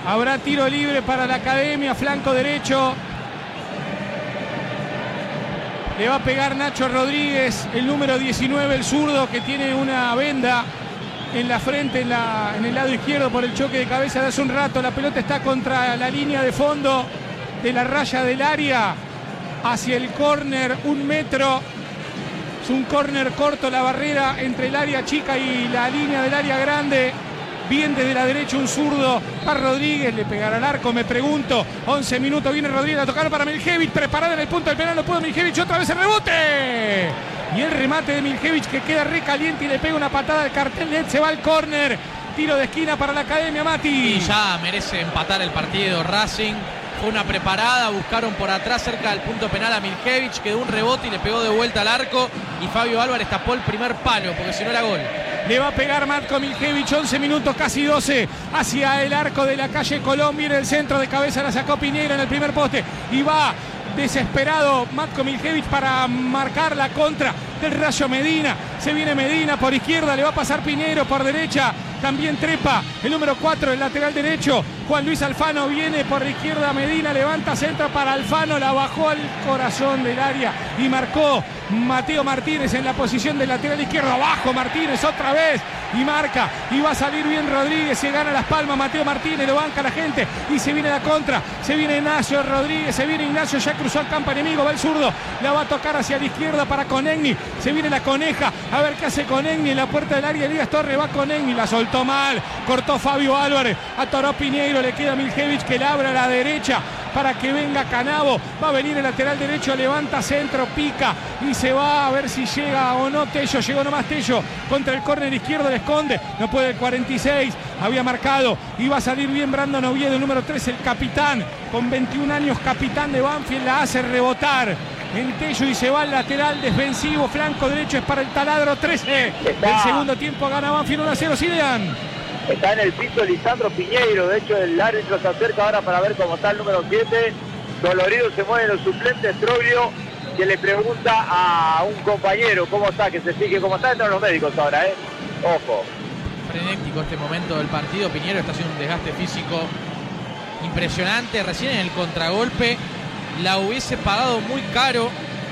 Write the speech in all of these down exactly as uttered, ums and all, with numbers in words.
Habrá tiro libre para la Academia, flanco derecho. Le va a pegar Nacho Rodríguez, el número diecinueve, el zurdo, que tiene una venda en la frente, en, la, en el lado izquierdo por el choque de cabeza de hace un rato. La pelota está contra la línea de fondo de la raya del área, hacia el córner, un metro. Es un córner corto, la barrera entre el área chica y la línea del área grande. Bien desde la derecha un zurdo para Rodríguez, le pegará al arco, me pregunto. once minutos, viene Rodríguez a tocar para Miljevic, preparada en el punto del penal, no pudo Miljevic, otra vez el rebote. Y el remate de Miljevic que queda recaliente y le pega una patada al cartel, se va al córner. Tiro de esquina para la Academia, Mati. Y ya merece empatar el partido Racing. Fue una preparada, buscaron por atrás cerca del punto penal a Miljevic, quedó un rebote y le pegó de vuelta al arco. Y Fabio Álvarez tapó el primer palo, porque si no era gol. Le va a pegar Matko Miljevic, once minutos, casi doce, hacia el arco de la calle Colón. Viene el centro de cabeza, la sacó Piñeiro en el primer poste. Y va desesperado Matko Miljevic para marcar la contra del Rayo Medina. Se viene Medina por izquierda, le va a pasar Piñeiro por derecha. También trepa el número cuatro, el lateral derecho. Juan Luis Alfano viene por izquierda. Medina levanta, centra para Alfano. La bajó al corazón del área y marcó Mateo Martínez en la posición del lateral izquierdo. Abajo Martínez otra vez y marca. Y va a salir bien Rodríguez. Se gana las palmas Mateo Martínez. Lo banca la gente y se viene la contra. Se viene Ignacio Rodríguez. Se viene Ignacio. Ya cruzó al campo enemigo. Va el zurdo. La va a tocar hacia la izquierda para Conegni. Se viene la Coneja. A ver qué hace Conegni en la puerta del área. Elías Torres va Conegni. La soltó mal. Cortó Fabio Álvarez. Atoró Piñeiro. Le queda Miljevic que la abre a la derecha para que venga Canavo. Va a venir el lateral derecho. Levanta centro. Pica. Y se va a ver si llega o no Tello. Llegó nomás Tello contra el córner izquierdo. Le esconde. No puede el cuarenta y seis. Había marcado. Y va a salir bien Brandon Oviedo, el número tres, el capitán. Con veintiún años, capitán de Banfield. La hace rebotar en Tello y se va al lateral defensivo. Flanco derecho es para el taladro. trece del segundo tiempo. Gana Banfield uno a cero. Zidane. Está en el piso Lisandro Piñeiro. De hecho, el árbitro se acerca ahora para ver cómo está el número siete. Dolorido se mueven los suplentes. Troglio, que le pregunta a un compañero cómo está, que se sigue cómo está. Entran los médicos ahora, ¿eh? Ojo. Frenético este momento del partido. Piñeiro está haciendo un desgaste físico impresionante. Recién en el contragolpe la hubiese pagado muy caro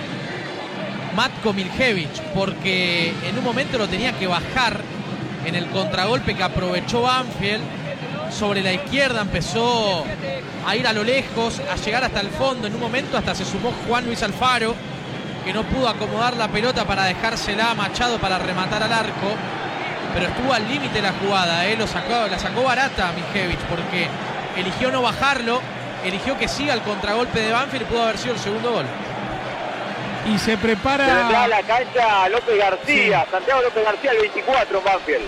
Matko Miljevic, porque en un momento lo tenía que bajar en el contragolpe que aprovechó Banfield. Sobre la izquierda empezó a ir a lo lejos, a llegar hasta el fondo. En un momento hasta se sumó Juan Luis Alfaro, que no pudo acomodar la pelota para dejársela a Machado para rematar al arco, pero estuvo al límite la jugada, ¿eh? Lo sacó, la sacó barata a Miljevic, porque eligió no bajarlo, eligió que siga el contragolpe de Banfield y pudo haber sido el segundo gol. Y se prepara... Se vendrá a la cancha López García, sí. Santiago López García, el veinticuatro en Banfield.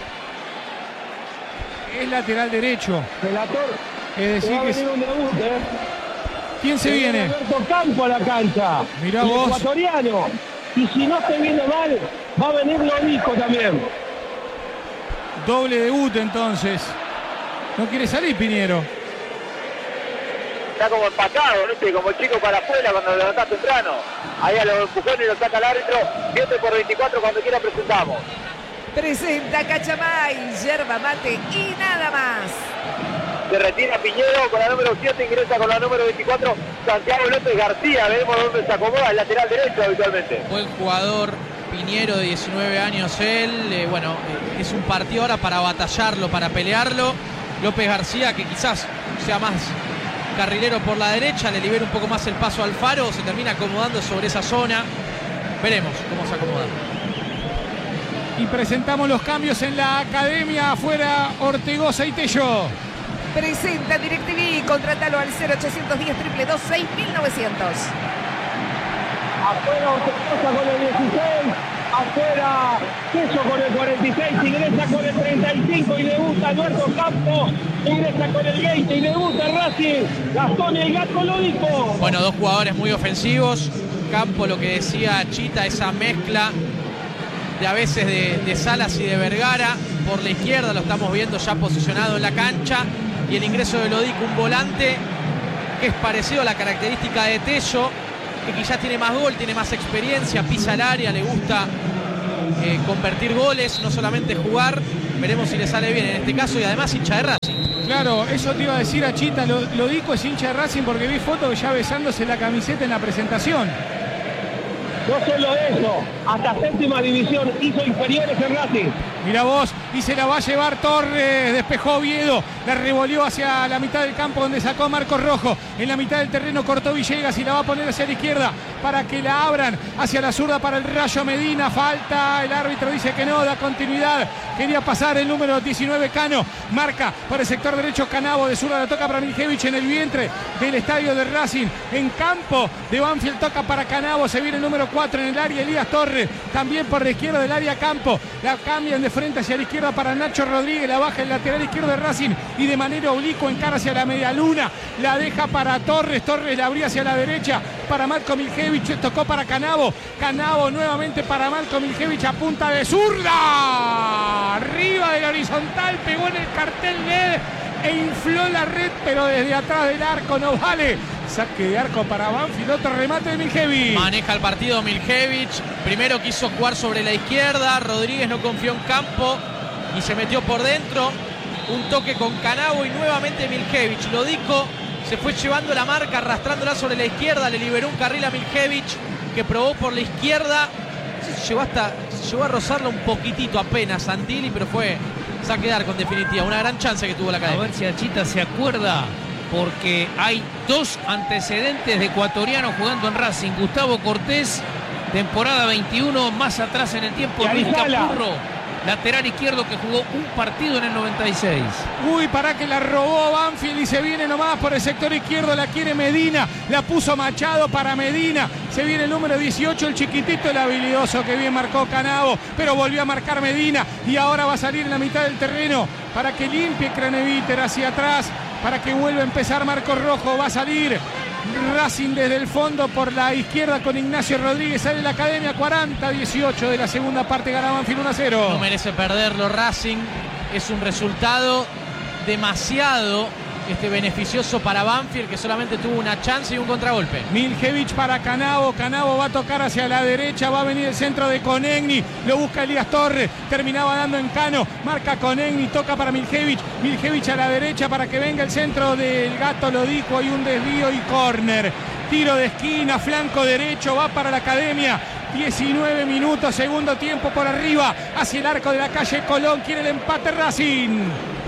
Es lateral derecho. Relator. Es decir que... Un debut, ¿eh? ¿Quién se viene? Alberto Campo a la cancha. Mirá el vos. Ecuatoriano. Y si no se viene mal, va a venir Lodico también. Doble debut entonces. No quiere salir Piñeiro. Está como empacado, ¿no? Como chico para afuera cuando lo levantás temprano. Ahí a los empujones lo saca el árbitro. siete por veinticuatro, cuando quiera presentamos. Presenta Cachamay, yerba mate y nada más. Se retira Piñeiro con la número siete, ingresa con la número veinticuatro, Santiago López García. Veremos dónde se acomoda, el lateral derecho habitualmente. Buen jugador Piñeiro, de diecinueve años él. Eh, bueno, eh, es un partido ahora para batallarlo, para pelearlo. López García, que quizás sea más carrilero por la derecha, le libera un poco más el paso al Alfaro, se termina acomodando sobre esa zona. Veremos cómo se acomoda. Y presentamos los cambios en la Academia. Afuera Ortegoza y Tello. Presenta DirecTV, contratalo al cero ochocientos diez, triple dos, seis mil novecientos. Afuera Ortegoza con el dieciséis. Afuera Tello con el cuarenta y seis. Ingresa con el treinta y cinco y debuta Alberto Campo. Ingresa con el veinte y debuta Racing. Gastón y el Gato Lódico. Bueno, dos jugadores muy ofensivos. Campo, lo que decía Chita, esa mezcla de a veces de, de Salas y de Vergara. Por la izquierda lo estamos viendo ya posicionado en la cancha. Y el ingreso de Lodico, un volante que es parecido a la característica de Tello, que quizás tiene más gol, tiene más experiencia, pisa el área, le gusta eh, convertir goles, no solamente jugar. veremos si le sale bien en este caso, y además hincha de Racing. Claro, eso te iba a decir a Chita, lo, lo dijo es hincha de Racing porque vi fotos ya besándose la camiseta en la presentación. No solo eso, hasta séptima división hizo inferiores en Racing. Mira vos, y se la va a llevar Torres, despejó Oviedo, la revolvió hacia la mitad del campo donde sacó Marcos Rojo. En la mitad del terreno cortó Villegas y la va a poner hacia la izquierda para que la abran hacia la zurda para el Rayo Medina. Falta, el árbitro dice que no, da continuidad. Quería pasar el número diecinueve Cano, marca por el sector derecho Canavo, de zurda la toca para Miljevich en el vientre del estadio de Racing. En campo de Banfield toca para Canavo, se viene el número cuatro en el área Elías Torres, también por la izquierda del área Campo, la cambian de frente hacia la izquierda para Nacho Rodríguez, la baja el lateral izquierdo de Racing y de manera oblicua encara hacia la media luna, la deja para Torres, Torres la abría hacia la derecha para Marco Miljevich, tocó para Canavo, Canavo nuevamente para Marco Miljevich a punta de zurda, arriba del horizontal, pegó en el cartel L E D e infló la red, pero desde atrás del arco no vale. Saque de arco para Banfield, otro remate de Miljevich. Maneja el partido Miljevich, primero quiso jugar sobre la izquierda, Rodríguez no confió en Campo y se metió por dentro, un toque con Canavo y nuevamente Miljevich. Lodico se fue llevando la marca, arrastrándola sobre la izquierda, le liberó un carril a Miljevich que probó por la izquierda, llegó hasta, llegó a rozarla un poquitito apenas Santilli, pero fue saque de arco en definitiva, una gran chance que tuvo la Academia. A ver si Achita se acuerda, porque hay dos antecedentes de ecuatorianos jugando en Racing. Gustavo Cortés, temporada veintiuno, más atrás en el tiempo Luis Capurro, lateral izquierdo que jugó un partido en el noventa y seis. Uy, para que la robó Banfield y se viene nomás por el sector izquierdo, la quiere Medina, la puso Machado para Medina, se viene el número dieciocho, el chiquitito, el habilidoso que bien marcó Canavo, pero volvió a marcar Medina y ahora va a salir en la mitad del terreno para que limpie Craneviter hacia atrás, para que vuelva a empezar Marcos Rojo, va a salir Racing desde el fondo por la izquierda con Ignacio Rodríguez, sale la Academia, cuarenta a dieciocho de la segunda parte, gana Banfield uno a cero. No merece perderlo Racing, es un resultado demasiado este, beneficioso para Banfield, que solamente tuvo una chance y un contragolpe. Miljevich para Canavo, Canavo va a tocar hacia la derecha, va a venir el centro de Conegni, lo busca Elías Torres, terminaba dando en Cano, marca Conegni, toca para Miljevich, Miljevich a la derecha para que venga el centro del Gato Lodico, hay un desvío y córner, tiro de esquina, flanco derecho, va para la Academia. diecinueve minutos, segundo tiempo por arriba, hacia el arco de la calle Colón, quiere el empate Racing.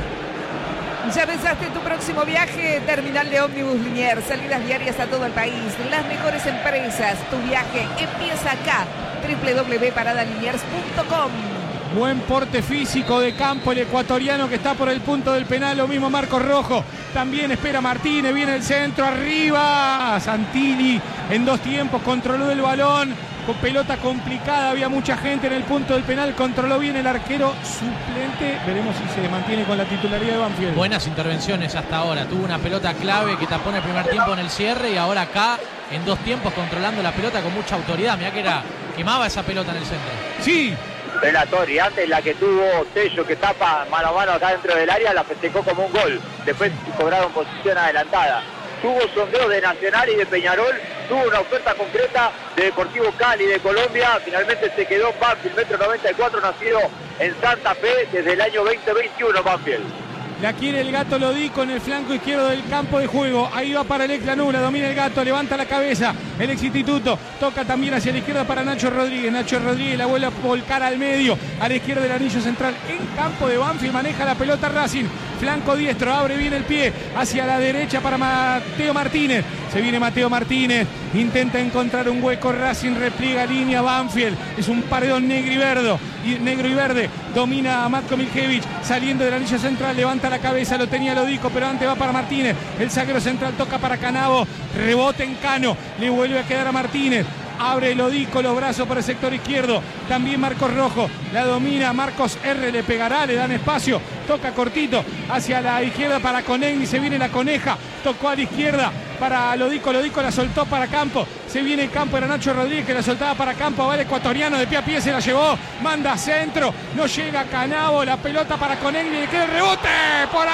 ¿Ya pensaste en tu próximo viaje? Terminal de Ómnibus Liniers, salidas diarias a todo el país, las mejores empresas. Tu viaje empieza acá, doble u doble u doble u punto parada liniers punto com. Buen porte físico de Campo, el ecuatoriano que está por el punto del penal, lo mismo Marcos Rojo, también espera Martínez, viene el centro, arriba, Santilli en dos tiempos, controló el balón, con pelota complicada, había mucha gente en el punto del penal, controló bien el arquero suplente, veremos si se mantiene con la titularidad de Banfield. Buenas intervenciones hasta ahora, tuvo una pelota clave que tapó en el primer tiempo en el cierre y ahora acá en dos tiempos controlando la pelota con mucha autoridad, mirá que era, quemaba esa pelota en el centro. Sí. Relatori, antes la que tuvo Tello que tapa mano a mano acá dentro del área, la festejó como un gol, después cobraron posición adelantada. Tuvo sondeo de Nacional y de Peñarol, tuvo una oferta concreta de Deportivo Cali de Colombia, finalmente se quedó Banfield, metro noventa y cuatro, nacido en Santa Fe desde el año veinte veintiuno Banfield. La quiere el Gato Lodico en el flanco izquierdo del campo de juego. Ahí va para el Eclanura, domina el Gato, levanta la cabeza. El ex instituto toca también hacia la izquierda para Nacho Rodríguez. Nacho Rodríguez la vuelve a volcar al medio, a la izquierda del anillo central. En campo de Banfield maneja la pelota Racing. Flanco diestro, abre bien el pie hacia la derecha para Mateo Martínez. Se viene Mateo Martínez, intenta encontrar un hueco Racing, repliega línea Banfield. Es un paredón negro y verde. Y negro y verde, domina a Matko Miljevich, saliendo del anillo central, levanta la cabeza, lo tenía Lodico, pero antes va para Martínez, el zaguero central toca para Canavo, rebote en Cano, le vuelve a quedar a Martínez, abre Lodico los brazos por el sector izquierdo, también Marcos Rojo, la domina Marcos R, le pegará, le dan espacio, toca cortito hacia la izquierda para Conegni, se viene la Coneja, tocó a la izquierda para Lodico, Lodico la soltó para Campo, se viene el Campo, era Nacho Rodríguez que la soltaba para Campo, va el ecuatoriano de pie a pie, se la llevó, manda centro, no llega Canavo, la pelota para Conegni, le queda el rebote por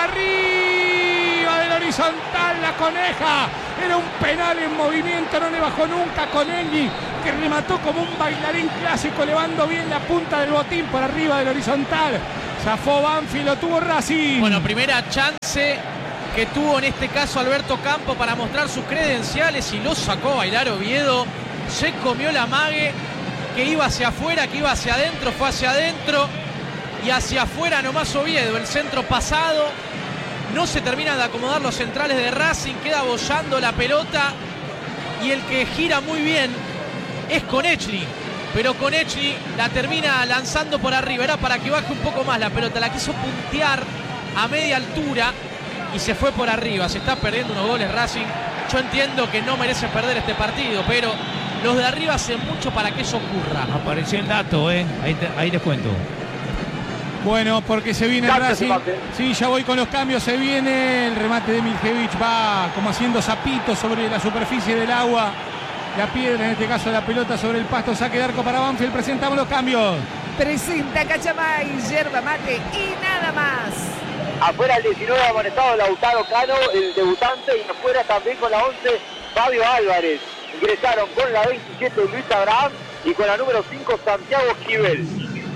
arriba del horizontal, la Coneja, era un penal en movimiento, no le bajó nunca Conegni, que remató como un bailarín clásico, levando bien la punta del botín por arriba del horizontal. Zafó Banfield, lo tuvo Racing. Bueno, primera chance que tuvo en este caso Alberto Campo para mostrar sus credenciales y lo sacó a bailar Oviedo. Se comió la mague, que iba hacia afuera, que iba hacia adentro, fue hacia adentro y hacia afuera nomás Oviedo. El centro pasado, no se terminan de acomodar los centrales de Racing, queda bollando la pelota y el que gira muy bien es Konechny. Pero Konechny la termina lanzando por arriba, era para que baje un poco más la pelota, la quiso puntear a media altura y se fue por arriba. Se está perdiendo unos goles Racing. Yo entiendo que no merece perder este partido, pero los de arriba hacen mucho para que eso ocurra. Apareció el dato, ¿eh? Ahí, te, ahí les cuento. Bueno, porque se viene el Racing. Sí, ya voy con los cambios. Se viene el remate de Miljevic. Va como haciendo zapitos sobre la superficie del agua. La piedra, en este caso la pelota sobre el pasto. Saque de arco para Banfield. Presentamos los cambios. Presenta Cachamay, yerba mate y nada más. Afuera el diecinueve amonestado Lautaro Cano, el debutante, y afuera también con la once Fabio Álvarez. Ingresaron con la veintisiete Luis Abraham y con la número cinco Santiago Esquivel.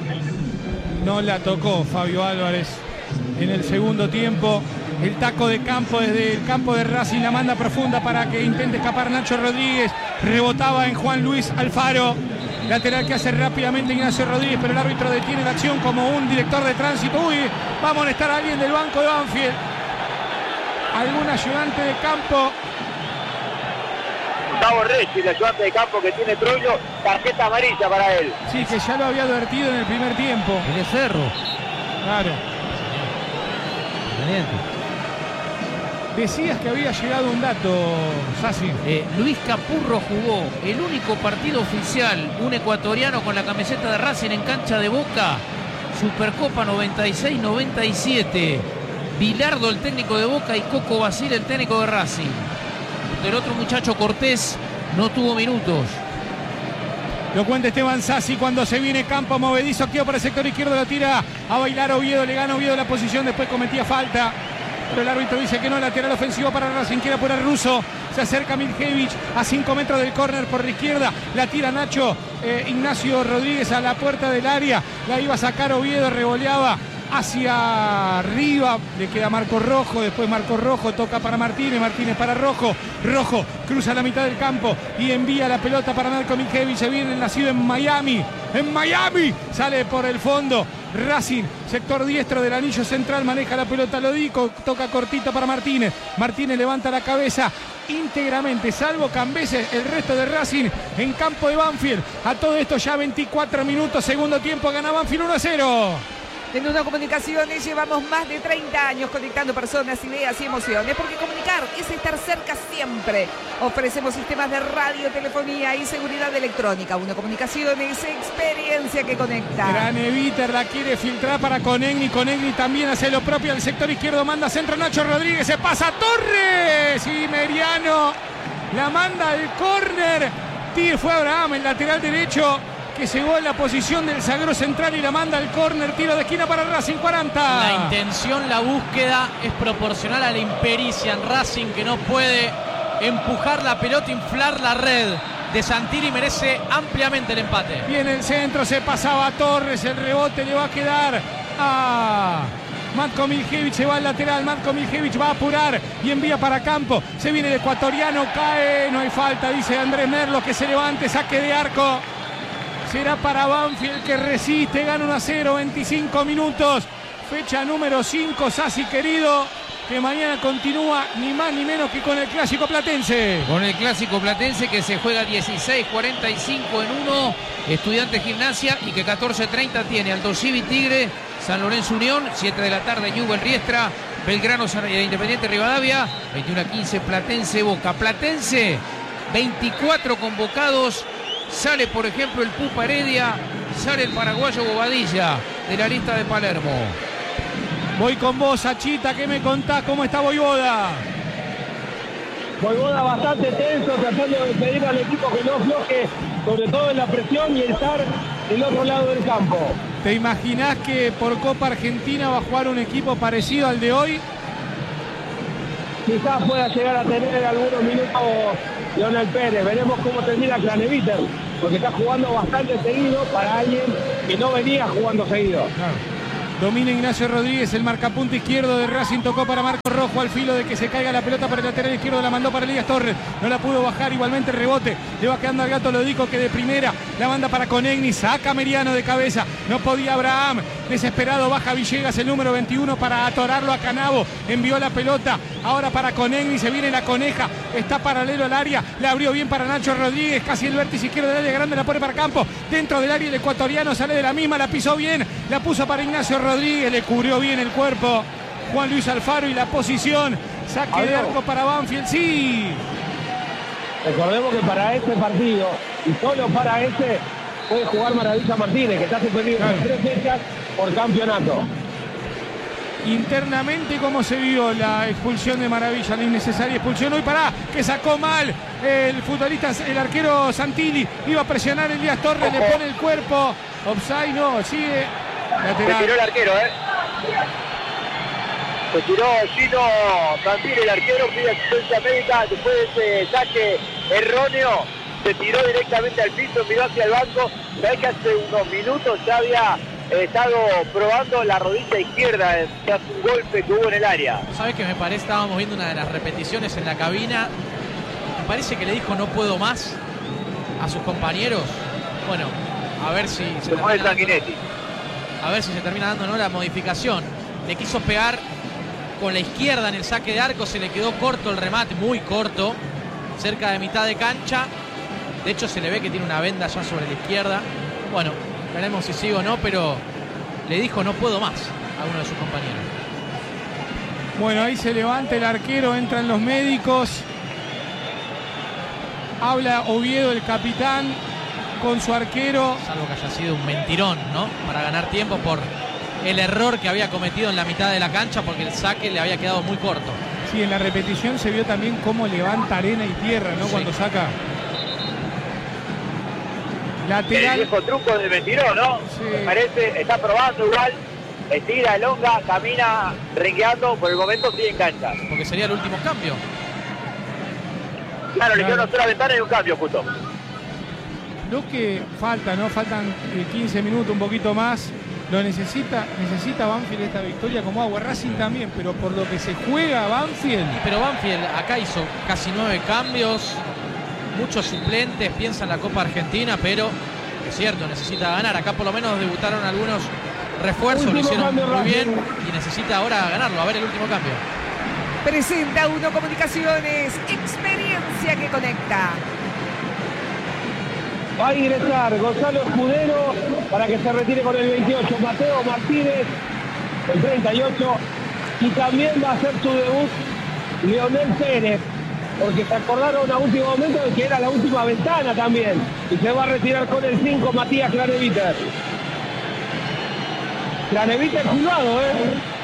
No la tocó Fabio Álvarez en el segundo tiempo. El taco de campo desde el campo de Racing, la manda profunda para que intente escapar Nacho Rodríguez. Rebotaba en Juan Luis Alfaro. Lateral que hace rápidamente Ignacio Rodríguez, pero el árbitro detiene la acción como un director de tránsito. Uy, va a amonestar a alguien del banco de Banfield. Algún ayudante de campo. Gustavo Reyes, el ayudante de campo que tiene Troilo, tarjeta amarilla para él. Sí, que ya lo había advertido en el primer tiempo. El de Cerro. Claro. Excelente. Decías que había llegado un dato, Sassi. Eh, Luis Capurro jugó el único partido oficial, un ecuatoriano con la camiseta de Racing en cancha de Boca, Supercopa noventa y seis noventa y siete. Bilardo, el técnico de Boca, y Coco Basile, el técnico de Racing. El otro muchacho, Cortés, no tuvo minutos. Lo cuenta Esteban Sassi cuando se viene campo movedizo. Quedó para el sector izquierdo, lo tira a bailar Oviedo. Le gana Oviedo la posición, después cometía falta. Pero el árbitro dice que no, lateral ofensivo para Racing, quiere apurar Russo. Se acerca Miljevic a cinco metros del córner por la izquierda. La tira Nacho eh, Ignacio Rodríguez a la puerta del área. La iba a sacar Oviedo, revoleaba hacia arriba. Le queda Marco Rojo, después Marco Rojo toca para Martínez, Martínez para Rojo. Rojo cruza la mitad del campo y envía la pelota para Marco Miljevic. Se viene el nacido en Miami. En Miami sale por el fondo. Racing, sector diestro del anillo central, maneja la pelota Lodico, toca cortita para Martínez. Martínez levanta la cabeza íntegramente, salvo Cambeses, el resto de Racing en campo de Banfield. A todo esto ya veinticuatro minutos, segundo tiempo, gana Banfield uno a cero. En Uno Comunicaciones llevamos más de treinta años conectando personas, ideas y emociones, porque comunicar es estar cerca siempre. Ofrecemos sistemas de radio, telefonía y seguridad electrónica. Uno Comunicaciones, experiencia que conecta. Graneviter la quiere filtrar para Konechny. Konechny también hace lo propio al sector izquierdo. Manda centro Nacho Rodríguez. Se pasa Torres. Y Meriano la manda al córner. Tiro fue Abraham, el lateral derecho, que llegó en la posición del zaguero central y la manda al córner. Tiro de esquina para Racing, cuarenta. La intención, la búsqueda es proporcional a la impericia en Racing, que no puede empujar la pelota, inflar la red. De Santiri merece ampliamente el empate. Viene el centro, se pasaba a Torres, el rebote le va a quedar a Matko Miljevic, se va al lateral. Matko Miljevic va a apurar y envía para campo. Se viene el ecuatoriano, cae, no hay falta, dice Andrés Merlo, que se levante, saque de arco. Será para Banfield, que resiste, gana uno a cero, veinticinco minutos. Fecha número cinco, Sassi querido, que mañana continúa ni más ni menos que con el Clásico Platense. Con el Clásico Platense, que se juega dieciséis cuarenta y cinco en uno, Estudiantes Gimnasia, y que catorce treinta tiene Aldo Civi Tigre, San Lorenzo Unión, siete de la tarde Newell Riestra, Belgrano Independiente Rivadavia, veintiuno a quince Platense Boca. Platense, veinticuatro convocados. Sale, por ejemplo, el Pupa Heredia, sale el paraguayo Bobadilla de la lista de Palermo. Voy con vos, Achita, ¿qué me contás? ¿Cómo está Voivoda? Voivoda bastante tenso, tratando de pedir al equipo que no afloje, sobre todo en la presión y estar del otro lado del campo. ¿Te imaginás que por Copa Argentina va a jugar un equipo parecido al de hoy? Quizás pueda llegar a tener algunos minutos Leonel Pérez. Veremos cómo termina Craneviter, porque está jugando bastante seguido para alguien que no venía jugando seguido. Claro. Domina Ignacio Rodríguez, el marcapunto izquierdo de Racing, tocó para Marco Rojo al filo de que se caiga la pelota para el lateral izquierdo, la mandó para Elías Torres, no la pudo bajar, igualmente el rebote, le va quedando al Gato Lodico que de primera la manda para Conegni, saca Meriano de cabeza, no podía Abraham, desesperado baja Villegas, el número veintiuno para atorarlo a Canavo, envió la pelota, ahora para Conegni, se viene la Coneja, está paralelo al área, la abrió bien para Nacho Rodríguez, casi el vértice izquierdo del área grande, la pone para Campo, dentro del área el ecuatoriano sale de la misma, la pisó bien, la puso para Ignacio Rodríguez, le cubrió bien el cuerpo Juan Luis Alfaro y la posición, saque ¿Algo? de arco para Banfield, sí. Recordemos que para este partido, y solo para este, puede jugar Maravilla Martínez, que está suspendido claro. en tres fechas por campeonato. Internamente, ¿cómo se vio la expulsión de Maravilla? La innecesaria expulsión. Hoy pará, que sacó mal el futbolista, el arquero Santilli. Iba a presionar Elías Torres, Ojo. le pone el cuerpo. Offside, no, sigue. Lateral. Se tiró el arquero, ¿eh? Se tiró Gino Santilli, el arquero, pide asistencia médica después de ese saque erróneo. Se tiró directamente al piso, miró hacia el banco. Sabés que hace unos minutos ya había He estado probando la rodilla izquierda tras un golpe que hubo en el área. ¿Sabes qué me parece? Estábamos viendo una de las repeticiones en la cabina. Me parece que le dijo no puedo más a sus compañeros. Bueno, a ver si se, se termina dando, a ver si se termina dando ¿no? la modificación. Le quiso pegar con la izquierda en el saque de arco, se le quedó corto el remate, muy corto, cerca de mitad de cancha. De hecho se le ve que tiene una venda ya sobre la izquierda. Bueno, veremos si sigue o no, pero le dijo no puedo más a uno de sus compañeros. Bueno, ahí se levanta el arquero, entran los médicos. Habla Oviedo, el capitán, con su arquero. Salvo que haya sido un mentirón, ¿no? Para ganar tiempo por el error que había cometido en la mitad de la cancha, porque el saque le había quedado muy corto. Sí, en la repetición se vio también cómo levanta arena y tierra, ¿no? Sí. Cuando saca. Lateral. El viejo truco del mentirón, ¿no? Sí. Me parece, está probando igual, estira, elonga, camina, rengueando, por el momento sigue en cancha. Porque sería el último cambio. Claro, claro. Le quedó una sola ventana y un cambio justo. Lo que falta, ¿no? Faltan quince minutos, un poquito más. Lo necesita, necesita Banfield esta victoria como agua. Racing también, pero por lo que se juega Banfield. Pero Banfield acá hizo casi nueve cambios. Muchos suplentes, piensa en la Copa Argentina, pero es cierto, necesita ganar. Acá por lo menos debutaron algunos refuerzos, último lo hicieron muy bien y necesita ahora ganarlo. A ver el último cambio. Presenta Uno Comunicaciones, experiencia que conecta. Va a ingresar Gonzalo Escudero para que se retire con el veintiocho. Mateo Martínez, el treinta y ocho. Y también va a hacer su debut Leonel Pérez, porque se acordaron a último momento de que era la última ventana también. Y se va a retirar con el cinco Matías Craneviter. Craneviter jugado, ¿eh?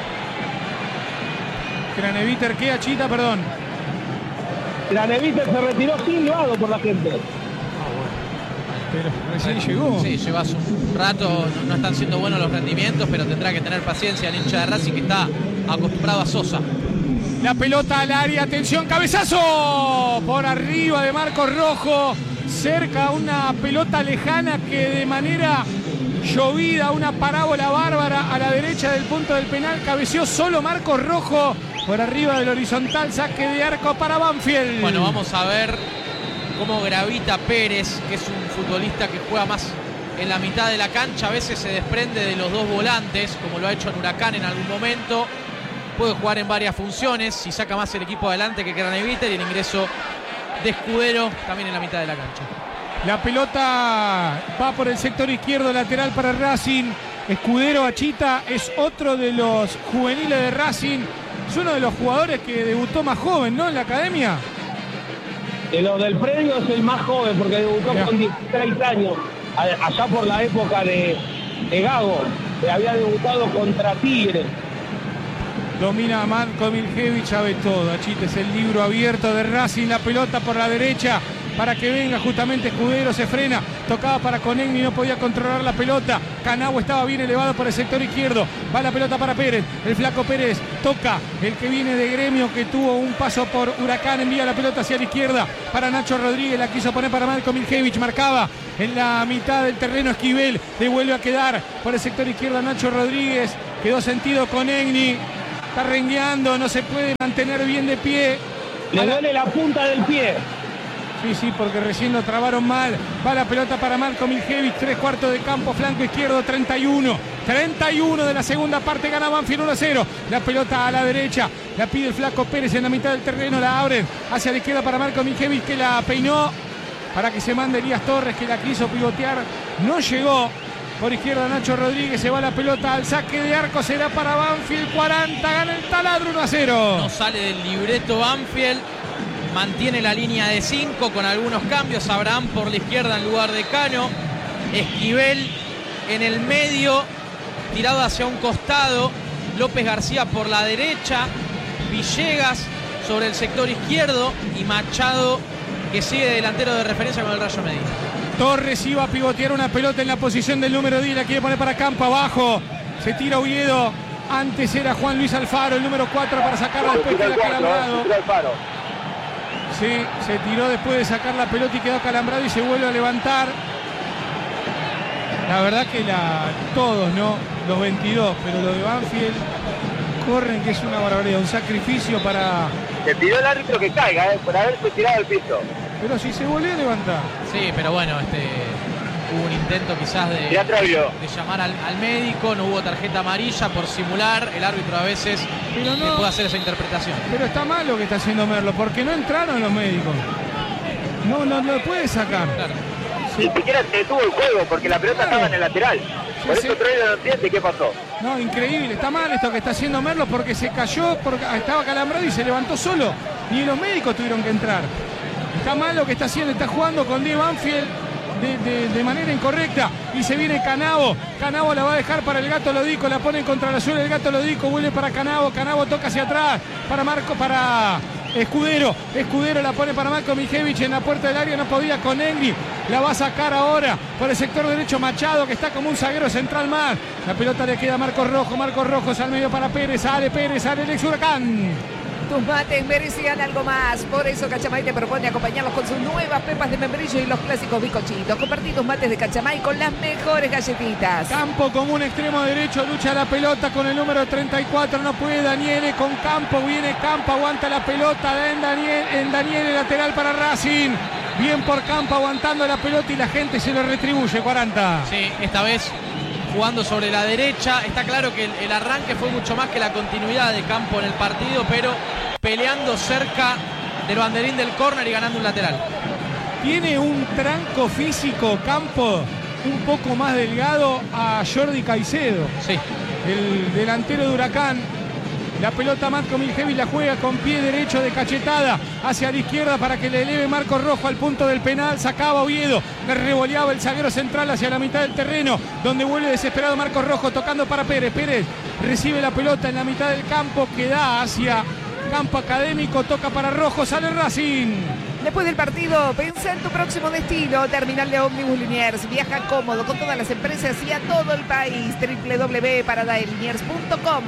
Craneviter, ¿qué achita? Perdón. Craneviter se retiró silbado por la gente. Pero recién llegó. Sí, lleva hace un rato, no, no están siendo buenos los rendimientos, pero tendrá que tener paciencia el hincha de Racing, que está acostumbrado a Sosa. La pelota al área, atención, cabezazo por arriba de Marcos Rojo, cerca una pelota lejana que de manera llovida, una parábola bárbara a la derecha del punto del penal, cabeceó solo Marcos Rojo por arriba del horizontal, saque de arco para Banfield. Bueno, vamos a ver cómo gravita Pérez, que es un futbolista que juega más en la mitad de la cancha, a veces se desprende de los dos volantes, como lo ha hecho en Huracán en algún momento. Puede jugar en varias funciones, si saca más el equipo adelante que Craneviter, y el ingreso de Escudero también en la mitad de la cancha. La pelota va por el sector izquierdo, lateral para Racing. Escudero Achita es otro de los juveniles de Racing. Es uno de los jugadores que debutó más joven, ¿no? En la academia. De los del predio es el más joven, porque debutó yeah. con dieciséis años, allá por la época de, de Gago, que había debutado contra Tigre. Domina Marco Miljevic, sabe todo. Achita, es el libro abierto de Racing. La pelota por la derecha para que venga justamente Escudero, se frena, tocaba para Conegni, no podía controlar la pelota. Canavo estaba bien elevado por el sector izquierdo, va la pelota para Pérez, el flaco Pérez toca, el que viene de Gremio, que tuvo un paso por Huracán, envía la pelota hacia la izquierda para Nacho Rodríguez, la quiso poner para Marco Miljevic, marcaba en la mitad del terreno Esquivel, le vuelve a quedar por el sector izquierdo Nacho Rodríguez, quedó sentido con Egni, está rengueando, no se puede mantener bien de pie. Le duele la punta del pie. Sí, sí, porque recién lo trabaron mal. Va la pelota para Marco Miljevic, tres cuartos de campo, flanco izquierdo, treinta y uno. treinta y uno de la segunda parte, gana Banfield uno a cero. La pelota a la derecha, la pide el flaco Pérez en la mitad del terreno, la abren hacia la izquierda para Marco Miljevic, que la peinó para que se mande Elías Torres, que la quiso pivotear, no llegó. Por izquierda Nacho Rodríguez, se va la pelota al saque de arco, será para Banfield, cuarenta, gana el Taladro uno a cero. No sale del libreto Banfield, mantiene la línea de cinco con algunos cambios. Abraham por la izquierda en lugar de Cano, Esquivel en el medio, tirado hacia un costado, López García por la derecha, Villegas sobre el sector izquierdo y Machado, que sigue delantero de referencia con el Rayo Medina. Torres iba a pivotear una pelota en la posición del número diez, la quiere poner para campo abajo, se tira Oviedo, antes era Juan Luis Alfaro, el número cuatro, para sacarla, después queda calambrado. Sí, se tiró después de sacar la pelota y quedó calambrado y se vuelve a levantar. La verdad que la, todos, ¿no? Los veintidós, pero lo de Banfield corren, que es una barbaridad, un sacrificio para... Le pidió el árbitro que caiga, ¿eh? Por haberse tirado al piso. Pero si se volvió a levantar. Sí, pero bueno, este hubo un intento quizás de, de llamar al, al médico, no hubo tarjeta amarilla por simular, el árbitro a veces pero no, puede hacer esa interpretación. Pero está mal lo que está haciendo Merlo, porque no entraron los médicos. No, no lo puede sacar. Claro. Sí. Ni siquiera se detuvo el juego porque la pelota claro. estaba en el lateral. Por sí, eso sí. Troilo no entiende qué pasó. No, increíble, está mal esto que está haciendo Merlo, porque se cayó, porque estaba calambrado y se levantó solo. Ni los médicos tuvieron que entrar. Está mal lo que está haciendo, está jugando con diez Banfield de, de, de manera incorrecta. Y se viene Canavo. Canavo la va a dejar para el Gato Lodico, la pone contra la suela, el Gato Lodico vuelve para Canavo. Canavo toca hacia atrás para Marco, para Escudero. Escudero la pone para Marco Miljevic en la puerta del área, no podía con Egni. La va a sacar ahora por el sector derecho Machado, que está como un zaguero central más. La pelota le queda a Marcos Rojo. Marcos Rojos al medio para Pérez. Sale Pérez, sale el ex Huracán. Tus mates merecían algo más, por eso Cachamay te propone acompañarlos con sus nuevas pepas de membrillo y los clásicos bizcochitos. Compartí tus mates de Cachamay con las mejores galletitas. Campo como un extremo derecho, lucha la pelota con el número treinta y cuatro, no puede Daniele con Campo, viene Campo, aguanta la pelota en Daniel, en Daniele, lateral para Racing. Bien por Campo aguantando la pelota y la gente se lo retribuye, cuarenta. Sí, esta vez jugando sobre la derecha. Está claro que el, el arranque fue mucho más que la continuidad de Campo en el partido, pero peleando cerca del banderín del córner y ganando un lateral. Tiene un tranco físico Campo un poco más delgado a Jordi Caicedo. Sí. El delantero de Huracán. La pelota Marco Miljevic la juega con pie derecho de cachetada hacia la izquierda para que le eleve Marcos Rojo al punto del penal. Sacaba Oviedo, le revoleaba el zaguero central hacia la mitad del terreno, donde vuelve desesperado Marcos Rojo tocando para Pérez. Pérez recibe la pelota en la mitad del campo que da hacia Campo Académico, toca para Rojo, sale Racing. Después del partido, pensá en tu próximo destino. Terminal de Ómnibus Liniers. Viaja cómodo con todas las empresas y a todo el país. doble u doble u doble u punto parada de liniers punto com.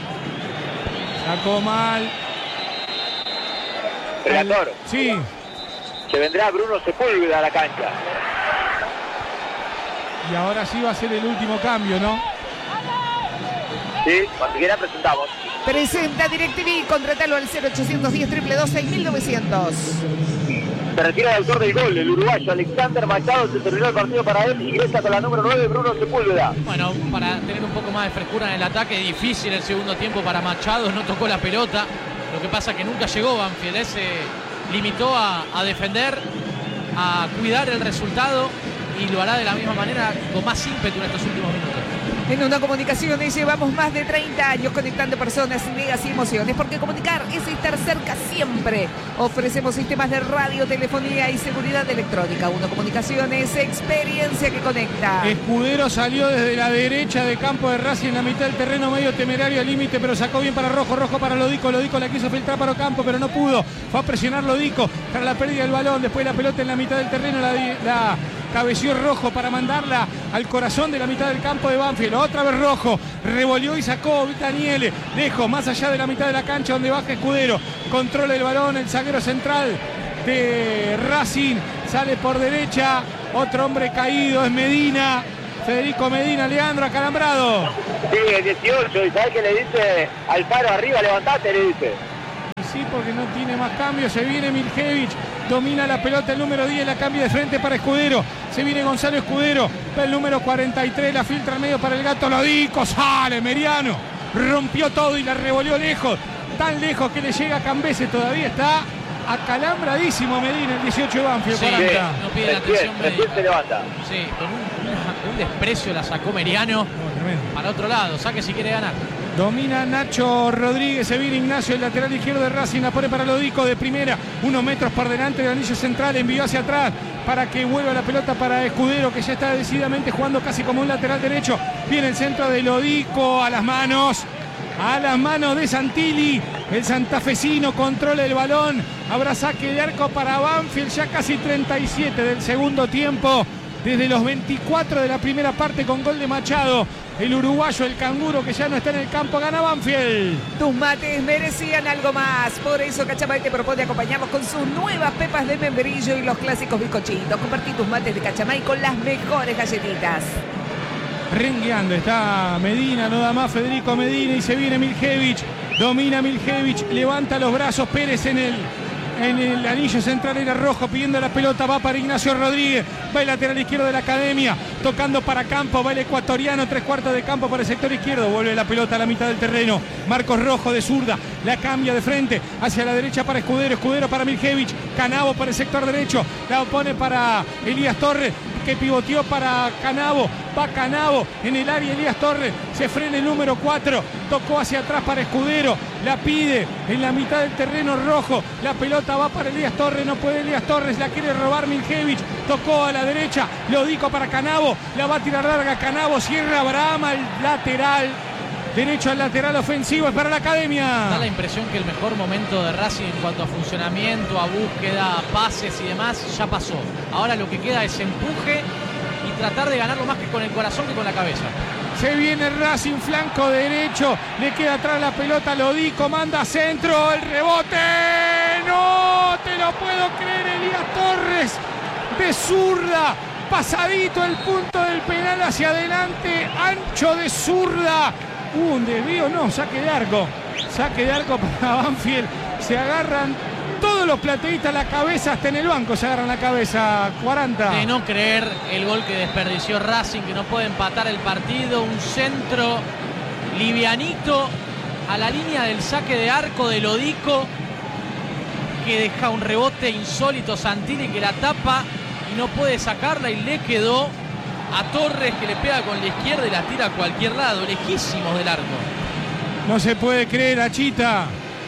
Sacó mal. Relator. Sí. Se vendrá Bruno Sepúlveda a la cancha. Y ahora sí va a ser el último cambio, ¿no? Sí, cuando quiera presentamos. Presenta DirecTV, contratalo al cero ochocientos diez, dos dos seis, mil novecientos. Se retira el autor del gol, el uruguayo Alexander Machado. Se terminó el partido para él. Ingresa con la número nueve, Bruno Sepúlveda. Bueno, para tener un poco más de frescura en el ataque, difícil el segundo tiempo para Machado. No tocó la pelota. Lo que pasa es que nunca llegó Banfield. Se limitó a, a defender, a cuidar el resultado y lo hará de la misma manera, con más ímpetu en estos últimos minutos. En Una Comunicaciones llevamos más de treinta años conectando personas, ideas y emociones, porque comunicar es estar cerca siempre. Ofrecemos sistemas de radio, telefonía y seguridad electrónica. Una Comunicaciones, experiencia que conecta. Escudero salió desde la derecha de campo de Racing en la mitad del terreno, medio temerario al límite, pero sacó bien para Rojo, Rojo para Lodico, Lodico la quiso filtrar para Ocampo, pero no pudo. Fue a presionar Lodico para la pérdida del balón, después la pelota en la mitad del terreno, la, la cabeció Rojo para mandarla al corazón de la mitad del campo de Banfield. Otra vez Rojo, revolvió y sacó Daniele, lejos, más allá de la mitad de la cancha donde baja Escudero. Controla el balón, el zaguero central de Racing, sale por derecha, otro hombre caído, es Medina. Federico Medina, Leandro, acalambrado. Sí, el dieciocho, y ¿sabes qué le dice? Alfaro arriba, levantate, le dice. Sí, porque no tiene más cambios. Se viene Miljevich, domina la pelota el número diez, la cambia de frente para Escudero. Se viene Gonzalo Escudero, va el número cuarenta y tres, la filtra al medio para el Gato Lodico. Sale Meriano, rompió todo y la revolvió lejos. Tan lejos que le llega a Cambese, todavía está acalambradísimo Medina, el dieciocho de Banfield. Sí, cuarenta. no pide la Recién, atención recién médica. se levanta. Sí, con un, una- un desprecio la sacó Meriano No, tremendo. para otro lado. Saque si quiere ganar. Domina Nacho Rodríguez, se viene Ignacio, el lateral izquierdo de Racing, la pone para Lodico de primera, unos metros por delante del anillo central, envió hacia atrás para que vuelva la pelota para Escudero, que ya está decididamente jugando casi como un lateral derecho. Viene el centro de Lodico, a las manos, a las manos de Santilli, el santafesino controla el balón, habrá saque de arco para Banfield, ya casi treinta y siete del segundo tiempo, desde los veinticuatro de la primera parte con gol de Machado. El uruguayo, el canguro que ya no está en el campo, gana Banfield. Tus mates merecían algo más. Por eso Cachamay te propone acompañarlos con sus nuevas pepas de membrillo y los clásicos bizcochitos. Compartí tus mates de Cachamay con las mejores galletitas. Rengueando está Medina, no da más Federico Medina y se viene Miljevich. Domina Miljevich, levanta los brazos Pérez en el, en el anillo central, era rojo pidiendo la pelota, va para Ignacio Rodríguez, va el lateral izquierdo de la Academia, tocando para campo, va el ecuatoriano, tres cuartos de campo para el sector izquierdo, vuelve la pelota a la mitad del terreno, Marcos Rojo de zurda, la cambia de frente, hacia la derecha para Escudero, Escudero para Miljevich, Canavo para el sector derecho, la pone para Elías Torres, que pivoteó para Canavo, va Canavo en el área, Elías Torres, se frena el número cuatro, tocó hacia atrás para Escudero, la pide en la mitad del terreno rojo, la pelota va para Elías Torres, no puede Elías Torres, la quiere robar Miljevich, tocó a la derecha, Lodico para Canavo, la va a tirar larga Canavo, cierra Abraham al lateral, derecho al lateral ofensivo, es para la Academia. Da la impresión que el mejor momento de Racing en cuanto a funcionamiento, a búsqueda, a pases y demás, ya pasó. Ahora lo que queda es empuje y tratar de ganarlo más que con el corazón que con la cabeza. Se viene Racing, flanco derecho, le queda atrás la pelota, Lodico, manda centro, el rebote, no te lo puedo creer, Elías Torres, de zurda, pasadito el punto del penal hacia adelante, ancho de zurda, uh, un desvío, no, saque de arco, saque de arco para Banfield, se agarran todos los plateístas la cabeza, hasta en el banco se agarran la cabeza, cuarenta. De no creer el gol que desperdició Racing, que no puede empatar el partido, un centro livianito a la línea del saque de arco de Lodico, que deja un rebote insólito Santilli que la tapa y no puede sacarla y le quedó a Torres, que le pega con la izquierda y la tira a cualquier lado, lejísimos del arco. No se puede creer, Achita.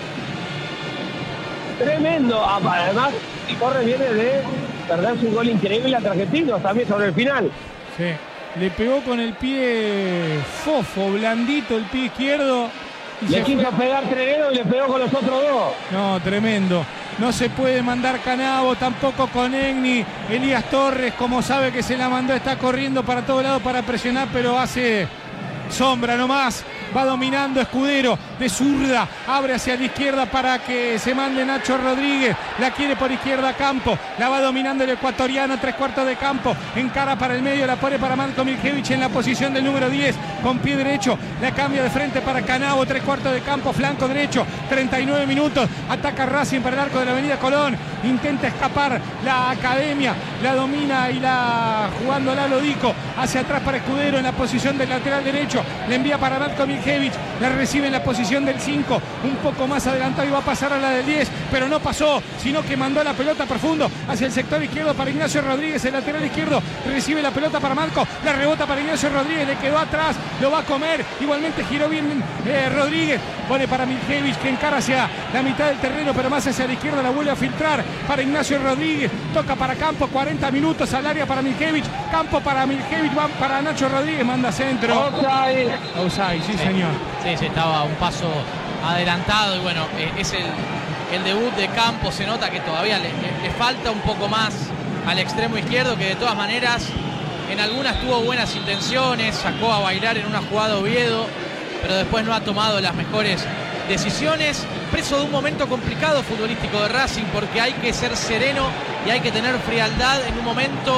Tremendo. Además, Torres viene de perderse un gol increíble a Argentinos también sobre el final. Sí, le pegó con el pie fofo, blandito el pie izquierdo. Y Le se quiso fue. pegar Treguero y le pegó con los otros dos. No, tremendo. No se puede mandar Canavo, tampoco con Egni. Elías Torres, como sabe que se la mandó, está corriendo para todos lados para presionar, pero hace sombra nomás. Va dominando Escudero de zurda, abre hacia la izquierda para que se mande Nacho Rodríguez, la quiere por izquierda Campo, la va dominando el ecuatoriano, tres cuartos de campo, encara para el medio, la pone para Marco Miljevich en la posición del número diez, con pie derecho, la cambia de frente para Canavo, tres cuartos de campo, flanco derecho, treinta y nueve minutos, ataca Racing para el arco de la avenida Colón, intenta escapar la Academia, la domina y la jugando a Lodico, hacia atrás para Escudero en la posición del lateral derecho, le envía para Marco Miljevich, la recibe en la posición del cinco, un poco más adelantado y va a pasar a la del diez, pero no pasó, sino que mandó la pelota profundo hacia el sector izquierdo para Ignacio Rodríguez, el lateral izquierdo, recibe la pelota para Marco, la rebota para Ignacio Rodríguez, le quedó atrás, lo va a comer, igualmente giró bien eh, Rodríguez, pone para Miljevich que encara hacia la mitad del terreno, pero más hacia la izquierda, la vuelve a filtrar para Ignacio Rodríguez, toca para Campo, cuarenta minutos al área para Miljevich, Campo para Miljevich, van para Nacho Rodríguez, manda centro. Offside. Offside, sí, Sí. señor. Sí, sí, estaba un paso adelantado y bueno, eh, es el, el debut de Campos, se nota que todavía le, le- le falta un poco más al extremo izquierdo, que de todas maneras en algunas tuvo buenas intenciones, sacó a bailar en una jugada Oviedo, pero después no ha tomado las mejores decisiones, preso de un momento complicado futbolístico de Racing, porque hay que ser sereno y hay que tener frialdad en un momento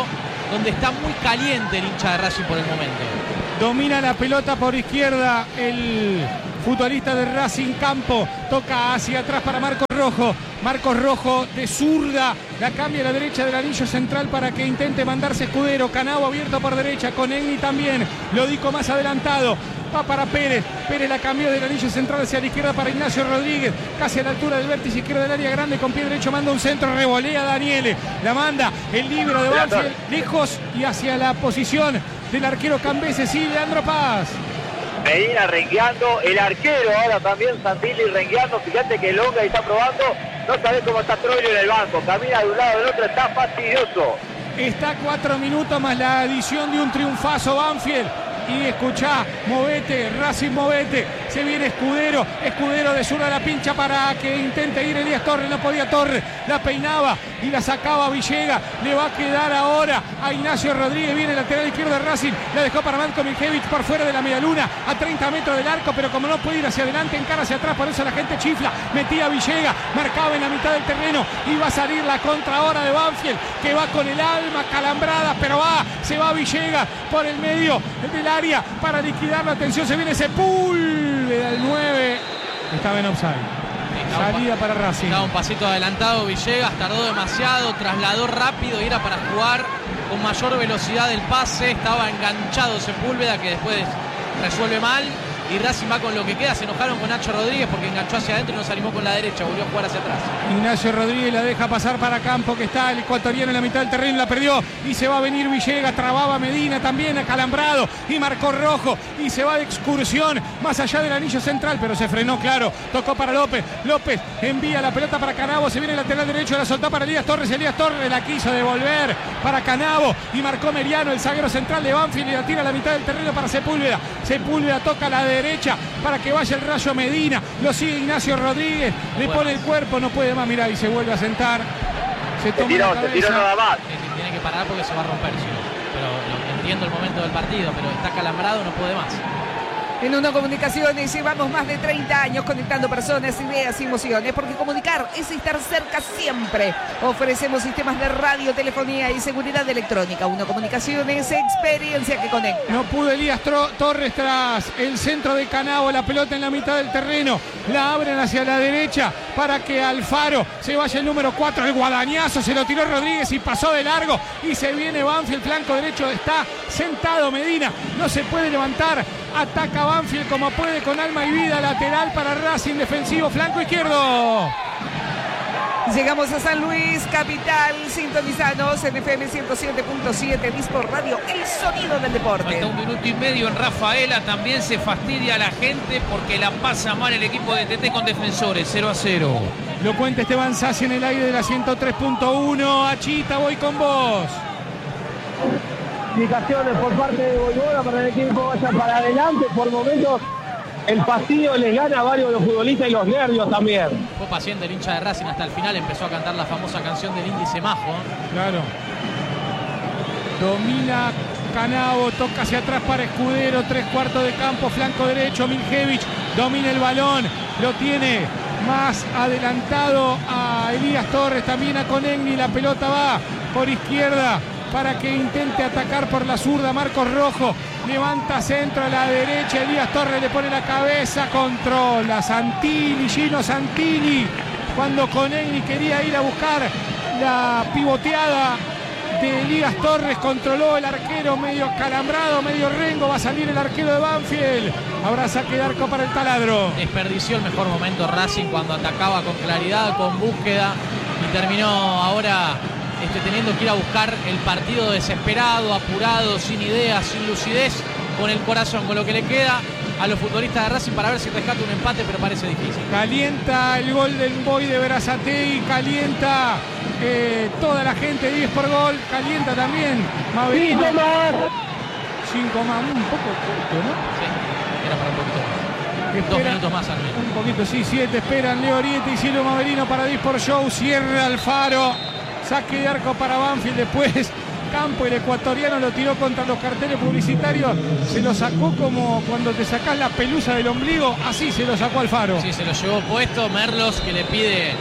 donde está muy caliente el hincha de Racing por el momento. Domina la pelota por izquierda el futbolista de Racing Campo. Toca hacia atrás para Marcos Rojo. Marcos Rojo de zurda. La cambia a la derecha del anillo central para que intente mandarse Escudero. Canavo abierto por derecha. Con Egni también. Lodico más adelantado. Va para Pérez. Pérez la cambió del anillo central hacia la izquierda para Ignacio Rodríguez. Casi a la altura del vértice izquierdo del área grande. Con pie derecho manda un centro. Revolea Daniele. La manda el libro de Banfield. Lejos y hacia la posición del arquero Cambese. Sí, Leandro Paz. Medina rengueando, el arquero ahora también Santilli rengueando. Fíjate que Longa está probando, no sabés cómo está Troglio en el banco, camina de un lado del otro, está fastidioso. Está cuatro minutos más la adición de un triunfazo Banfield. Y escuchá, movete, Racing movete, se viene Escudero, Escudero de zurda la pincha para que intente ir Elías Torres, no podía Torres, la peinaba y la sacaba Villegas, le va a quedar ahora a Ignacio Rodríguez, viene el lateral izquierdo de Racing, la dejó para Matko Miljevic por fuera de la medialuna, a treinta metros del arco, pero como no puede ir hacia adelante, encara hacia atrás, por eso la gente chifla, metía a Villegas, marcaba en la mitad del terreno, y va a salir la contra ahora de Banfield, que va con el alma calambrada, pero va, se va Villegas por el medio del área para liquidar la atención, se viene Sepúlveda el nueve, estaba en offside, salida para Racing. Estaba un pasito adelantado Villegas, tardó demasiado, trasladó rápido y era para jugar con mayor velocidad el pase, estaba enganchado Sepúlveda que después resuelve mal. Y Racing va con lo que queda, se enojaron con Nacho Rodríguez porque enganchó hacia adentro y no se animó con la derecha, volvió a jugar hacia atrás. Ignacio Rodríguez la deja pasar para Campo, que está el ecuatoriano en la mitad del terreno, la perdió y se va a venir Villegas, trababa Medina también acalambrado y marcó Rojo y se va de excursión más allá del anillo central, pero se frenó, claro, tocó para López, López envía la pelota para Canavo, se viene el lateral derecho, la soltó para Elías Torres, Elías Torres la quiso devolver para Canavo y marcó Meriano, el zaguero central de Banfield, y la tira a la mitad del terreno para Sepúlveda, Sepúlveda toca la de derecha para que vaya el Rayo Medina, lo sigue Ignacio Rodríguez, le pone el cuerpo, no puede más, mirá, y se vuelve a sentar, se toma tiró, la cabeza. se tiró nada más. Tiene que parar porque se va a romper, si no. Pero lo, entiendo el momento del partido, pero está calambrado, no puede más. En Uno Comunicaciones llevamos más de treinta años conectando personas, ideas y emociones, porque comunicar es estar cerca siempre. Ofrecemos sistemas de radio, telefonía y seguridad electrónica. Uno Comunicaciones, experiencia que conecta. No pudo Elías Tro- Torres tras el centro de Canavo, la pelota en la mitad del terreno, la abren hacia la derecha para que Alfaro se vaya el número cuatro, el guadañazo, se lo tiró Rodríguez y pasó de largo y se viene Banfield, flanco derecho, está sentado Medina, no se puede levantar, ataca Banfield como puede con alma y vida, lateral para Racing, defensivo, flanco izquierdo. Llegamos a San Luis, capital, sintonizanos en F M ciento siete punto siete, Disco Radio, el sonido del deporte. Falta un minuto y medio en Rafaela, también se fastidia la gente porque la pasa mal el equipo de T T con Defensores, cero a cero. Lo cuenta Esteban Sassi en el aire de la ciento tres punto uno, Achita, voy con vos. Indicaciones por parte de Boivoda para el equipo vaya para adelante, por momentos el fastidio les gana a varios de los futbolistas y los nervios también. Fue paciente el hincha de Racing hasta el final, empezó a cantar la famosa canción del índice majo. Claro. Domina Canavo, toca hacia atrás para Escudero, tres cuartos de campo, flanco derecho, Miljevic domina el balón, lo tiene más adelantado a Elías Torres, también a Conegni, la pelota va por izquierda para que intente atacar por la zurda Marcos Rojo, levanta centro a la derecha, Elías Torres le pone la cabeza, controla Santilli, Gino Santilli, cuando Conegni quería ir a buscar la pivoteada de Elías Torres, controló el arquero medio calambrado, medio rengo, va a salir el arquero de Banfield, habrá saque de arco para el taladro. Desperdició el mejor momento Racing cuando atacaba con claridad, con búsqueda y terminó ahora Este, teniendo que ir a buscar el partido desesperado, apurado, sin ideas, sin lucidez, con el corazón, con lo que le queda a los futbolistas de Racing para ver si rescata un empate, pero parece difícil. Calienta el gol del Boy de Berazategui, calienta eh, toda la gente, diez por gol, calienta también Maverino. Cinco más. Cinco más, un poco corto, ¿no? Sí, era para un poquito más. Espera, dos minutos más al menos. Un poquito, sí, siete esperan Leo Oriete y Cielo Maverino para diez por show, cierra Alfaro. Saque de arco para Banfield, después Campo, el ecuatoriano, lo tiró contra los carteles publicitarios, se lo sacó como cuando te sacás la pelusa del ombligo, así se lo sacó Alfaro. Sí, se lo llevó puesto, Merlos que le pide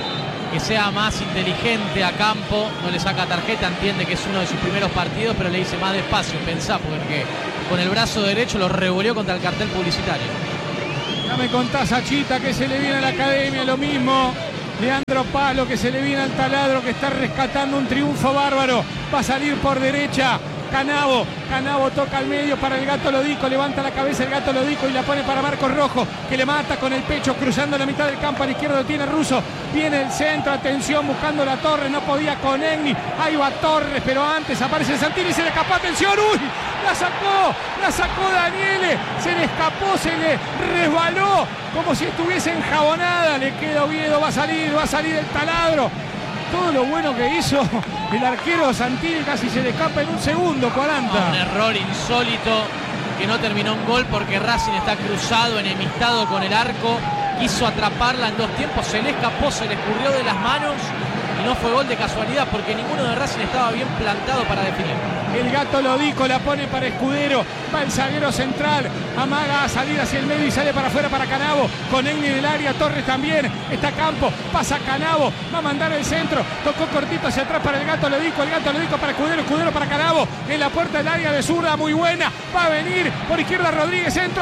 que sea más inteligente a campo, no le saca tarjeta, entiende que es uno de sus primeros partidos, pero le dice más despacio, pensá, porque con el brazo derecho lo revoleó contra el cartel publicitario. Ya me contás, Achita, que se le viene a la academia, lo mismo. Leandro Palo, que se le viene al taladro, que está rescatando un triunfo bárbaro. Va a salir por derecha Canavo, Canavo toca al medio para el Gato Lodico, levanta la cabeza el Gato Lodico y la pone para Marcos Rojo, que le mata con el pecho, cruzando la mitad del campo, a la izquierda lo tiene Russo, viene el centro, atención, buscando la Torre, no podía con Egni, ahí va Torres, pero antes aparece Santini, se le escapó, atención, uy, la sacó, la sacó Daniele, se le escapó, se le resbaló, como si estuviese enjabonada, le queda Oviedo, va a salir, va a salir el taladro. Todo lo bueno que hizo el arquero Santini, casi se le escapa en un segundo, cuarenta. Un error insólito que no terminó en gol porque Racing está cruzado, enemistado con el arco. Quiso atraparla en dos tiempos, se le escapó, se le escurrió de las manos y no fue gol de casualidad porque ninguno de Racing estaba bien plantado para definir. El Gato Lodico la pone para Escudero, va el zaguero central, amaga a salir hacia el medio y sale para afuera para Canavo, con Egni en el área, Torres también, está Campo, pasa Canavo, va a mandar el centro, tocó cortito hacia atrás para el Gato Lodico, el Gato Lodico para Escudero, Escudero para Canavo, en la puerta del área de zurda, muy buena, va a venir por izquierda Rodríguez, centro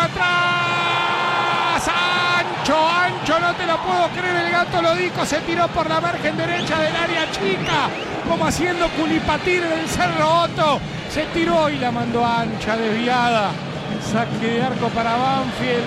atrás, ancho, ancho, no te lo puedo creer, el Gato Lodico se tiró por la margen derecha del área chica, como haciendo culipatir del Cerro Otto, se tiró y la mandó ancha, desviada, saque de arco para Banfield.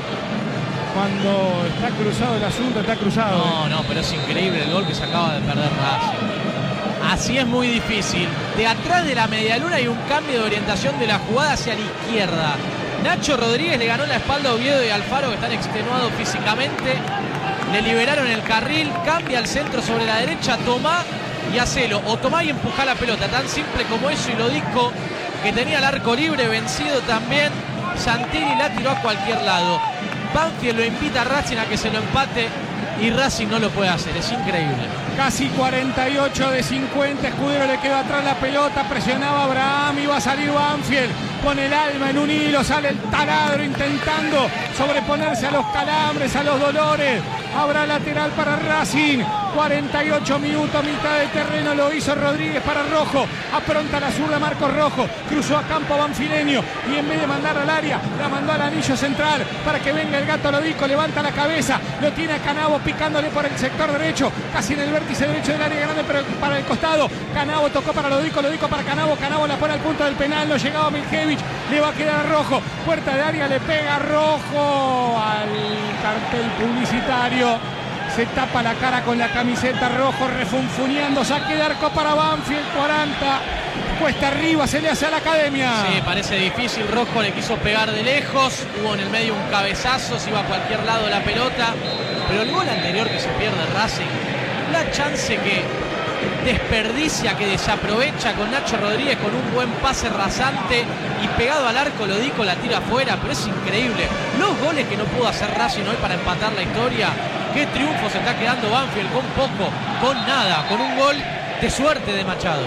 Cuando está cruzado el asunto, está cruzado. No, no, pero es increíble el gol que se acaba de perder Racing. Así es muy difícil. De atrás de la medialuna hay un cambio de orientación de la jugada hacia la izquierda. Nacho Rodríguez le ganó la espalda a Oviedo y Alfaro, que están extenuados físicamente. Le liberaron el carril, cambia el centro sobre la derecha, Tomá y hacelo. O tomá y empujá la pelota, tan simple como eso, y Lodico, que tenía el arco libre, vencido también. Santini la tiró a cualquier lado. Banfield lo invita a Racing a que se lo empate y Racing no lo puede hacer, es increíble. Casi cuarenta y ocho de cincuenta, Escudero le quedó atrás la pelota, presionaba a Abraham, iba a salir Banfield, con el alma en un hilo, sale el taladro intentando sobreponerse a los calambres, a los dolores. Habrá lateral para Racing, cuarenta y ocho minutos, mitad de terreno, lo hizo Rodríguez para Rojo, apronta la zurda Marcos Rojo, cruzó a campo banfileño y en vez de mandar al área, la mandó al anillo central para que venga el Gato Lodico, levanta la cabeza, lo tiene a Canavo picándole por el sector derecho, casi en el vértice derecho del área grande, pero para el costado. Canavo tocó para Lodico, Lodico para Canavo, Canavo la pone al punto del penal, no llegaba Miljevic, le va a quedar a Rojo, puerta de área, le pega Rojo al cartel publicitario. Se tapa la cara con la camiseta, Rojo refunfuneando, saque de arco para Banfield, cuarenta, cuesta arriba, se le hace a la academia. Sí, parece difícil, Rojo le quiso pegar de lejos, hubo en el medio un cabezazo, se iba a cualquier lado la pelota, pero el gol anterior que se pierde Racing, la chance que desperdicia, que desaprovecha con Nacho Rodríguez con un buen pase rasante y pegado al arco, Lodico la tira afuera, pero es increíble. Los goles que no pudo hacer Racing hoy para empatar la historia. Qué triunfo se está quedando Banfield, con poco, con nada, con un gol de suerte de Machado.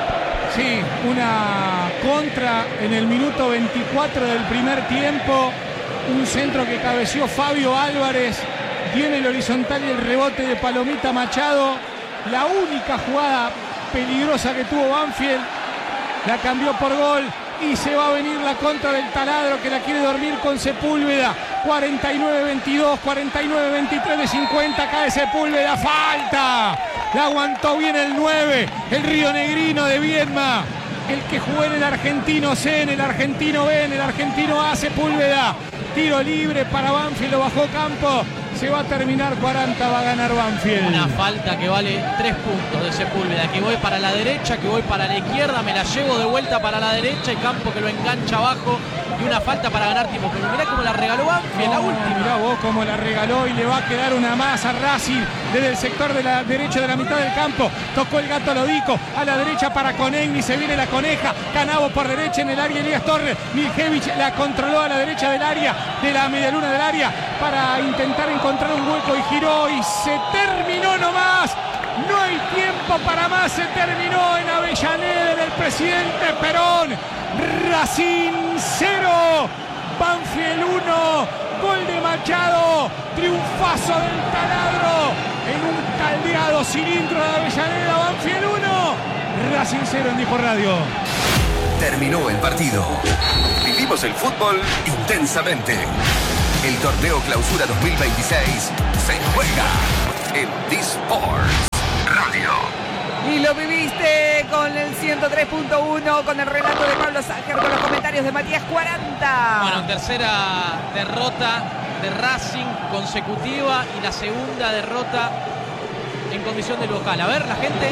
Sí, una contra en el minuto veinticuatro del primer tiempo, un centro que cabeció Fabio Álvarez, viene el horizontal y el rebote de Palomita Machado, la única jugada peligrosa que tuvo Banfield, la cambió por gol y se va a venir la contra del taladro que la quiere dormir con Sepúlveda. Cuarenta y nueve veintidós, cuarenta y nueve veintitrés de cincuenta, cae Sepúlveda, falta, la aguantó bien el nueve, el rionegrino de Viedma, el que jugó en el Argentino C, en el Argentino B, en el Argentino A, Sepúlveda, tiro libre para Banfield, lo bajó Campo, se va a terminar cuarenta, va a ganar Banfield. Una falta que vale tres puntos de Sepúlveda, que voy para la derecha, que voy para la izquierda, me la llevo de vuelta para la derecha y Campo que lo engancha abajo. Y una falta para ganar tiempo, pero mirá cómo la regaló Banfield, no, la última. Mirá vos cómo la regaló y le va a quedar una más a Racing desde el sector de la derecha de la mitad del campo. Tocó el Gato Lodico a la derecha para Conegni, se viene la Coneja, Canavo por derecha en el área, Elías Torres, Miljevic la controló a la derecha del área, de la medialuna del área, para intentar encontrar un hueco y giró y se terminó nomás. No hay tiempo para más, se terminó en Avellaneda del presidente Perón. Racing cero, Banfield uno, Gol de Machado. Triunfazo del Taladro en un caldeado cilindro de Avellaneda. Banfield uno, Racing cero en Dijo Radio. Terminó el partido. Vivimos el fútbol intensamente. El torneo Clausura dos mil veintiséis se juega en D-Sports Radio. Y lo viviste con el ciento tres punto uno, con el relato de Pablo Sánger, con los comentarios de Matías cuarenta. Bueno, tercera derrota de Racing consecutiva y la segunda derrota en condición de local. A ver, la gente.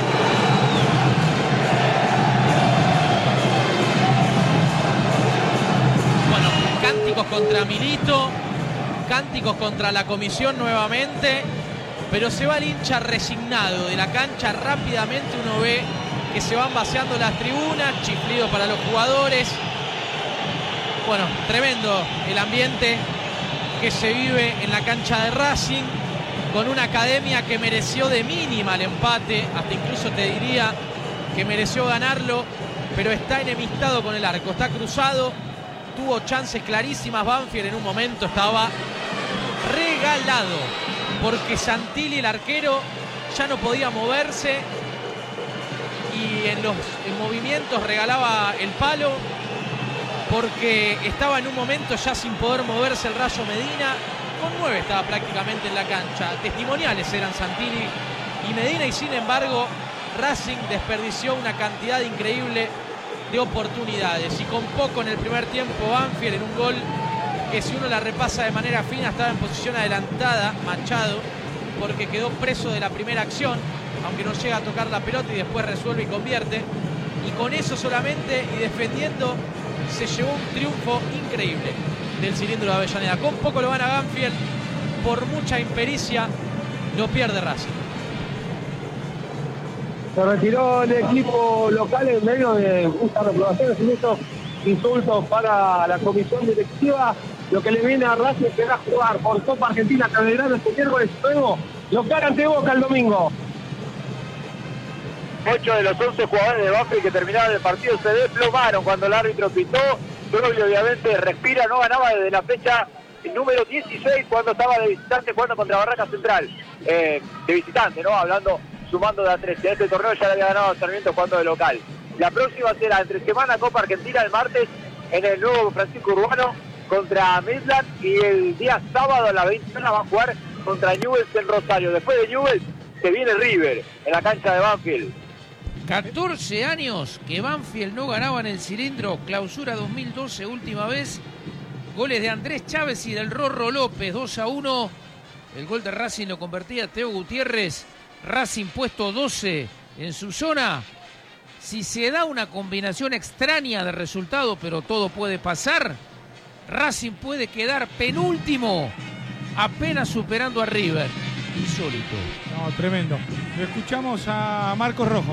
Bueno, cánticos contra Milito, cánticos contra la comisión nuevamente, pero se va el hincha resignado de la cancha. Rápidamente uno ve que se van vaciando las tribunas, chiflidos para los jugadores. Bueno, tremendo el ambiente que se vive en la cancha de Racing, con una academia que mereció de mínima el empate, hasta incluso te diría que mereció ganarlo, pero está enemistado con el arco, está cruzado, tuvo chances clarísimas. Banfield en un momento estaba regalado, porque Santilli, el arquero, ya no podía moverse y en los en movimientos regalaba el palo, porque estaba en un momento ya sin poder moverse el Rayo Medina. Con nueve estaba prácticamente en la cancha. Testimoniales eran Santilli y Medina, y sin embargo Racing desperdició una cantidad increíble de oportunidades, y con poco en el primer tiempo Banfield, en un gol que, si uno la repasa de manera fina, estaba en posición adelantada Machado, porque quedó preso de la primera acción, aunque no llega a tocar la pelota, y después resuelve y convierte, y con eso solamente y defendiendo se llevó un triunfo increíble del cilindro de Avellaneda. Con poco lo gana Banfield, por mucha impericia lo pierde Racing. Se retiró el equipo local en medio de muchas reprobaciones y muchos insultos para la comisión directiva. Lo que le viene a Racing será jugar por Copa Argentina Cabrera este miércoles luego local ante Boca el domingo. Ocho de los once jugadores de Banfield que terminaron el partido se desplomaron cuando el árbitro pitó. Troglio obviamente respira, no ganaba desde la fecha número dieciséis cuando estaba de visitante jugando contra Barraca Central. Eh, de visitante, ¿no? Hablando, sumando de a trece. Este torneo ya le había ganado a Sarmiento jugando de local. La próxima será entre semana Copa Argentina el martes en el nuevo Francisco Urbano contra Midland, y el día sábado a las veintiuna van a jugar contra Newell's en Rosario. Después de Newell's se viene River en la cancha de Banfield. catorce años que Banfield no ganaba en el cilindro. Clausura dos mil doce, última vez. Goles de Andrés Chávez y del Rorro López, dos a uno. El gol de Racing lo convertía Teo Gutiérrez. Racing puesto doce en su zona. Si se da una combinación extraña de resultado, pero todo puede pasar, Racing puede quedar penúltimo, apenas superando a River. Insólito. No, tremendo. Lo escuchamos a Marcos Rojo.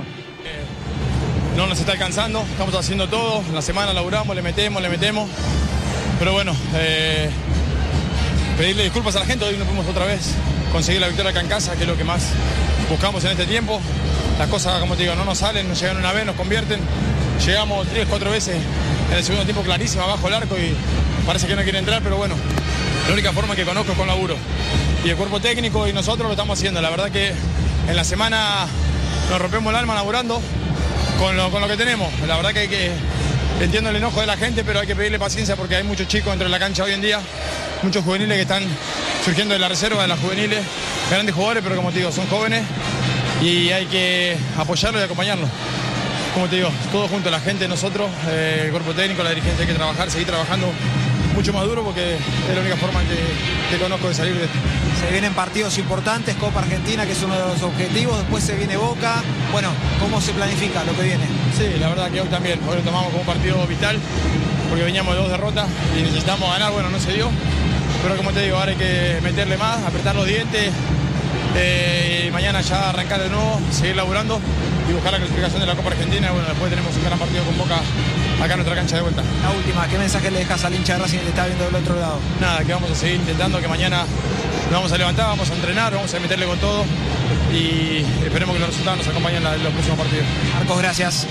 Eh, no nos está alcanzando, estamos haciendo todo, en la semana laburamos, le metemos, le metemos, pero bueno, eh, pedirle disculpas a la gente. Hoy no pudimos otra vez conseguir la victoria acá en casa, que es lo que más buscamos en este tiempo. Las cosas, como te digo, no nos salen, nos llegan una vez, nos convierten, llegamos tres, cuatro veces en el segundo tiempo clarísimo abajo el arco y parece que no quiere entrar, pero bueno, la única forma que conozco es con laburo, y el cuerpo técnico y nosotros lo estamos haciendo. La verdad que en la semana nos rompemos el alma laburando con lo, con lo que tenemos. La verdad que hay que, entiendo el enojo de la gente, pero hay que pedirle paciencia porque hay muchos chicos dentro de la cancha hoy en día, muchos juveniles que están surgiendo de la reserva de las juveniles, grandes jugadores, pero como te digo, son jóvenes y hay que apoyarlos y acompañarlos. Como te digo, todos juntos, la gente, nosotros, eh, el cuerpo técnico, la dirigencia, hay que trabajar, seguir trabajando mucho más duro porque es la única forma que, que conozco de salir de esto. Se vienen partidos importantes, Copa Argentina, que es uno de los objetivos, después se viene Boca. Bueno, ¿cómo se planifica lo que viene? Sí, la verdad que hoy también, hoy lo tomamos como un partido vital, porque veníamos de dos derrotas y necesitamos ganar. Bueno, no se dio, pero como te digo, ahora hay que meterle más, apretar los dientes, eh, y mañana ya arrancar de nuevo, seguir laburando y buscar la clasificación de la Copa Argentina. Bueno, después tenemos un gran partido con Boca acá en nuestra cancha de vuelta. La última, ¿qué mensaje le dejas al hincha de Racing que te está viendo del otro lado? Nada, que vamos a seguir intentando, que mañana nos vamos a levantar, vamos a entrenar, vamos a meterle con todo y esperemos que los resultados nos acompañen en los próximos partidos. Marcos, gracias.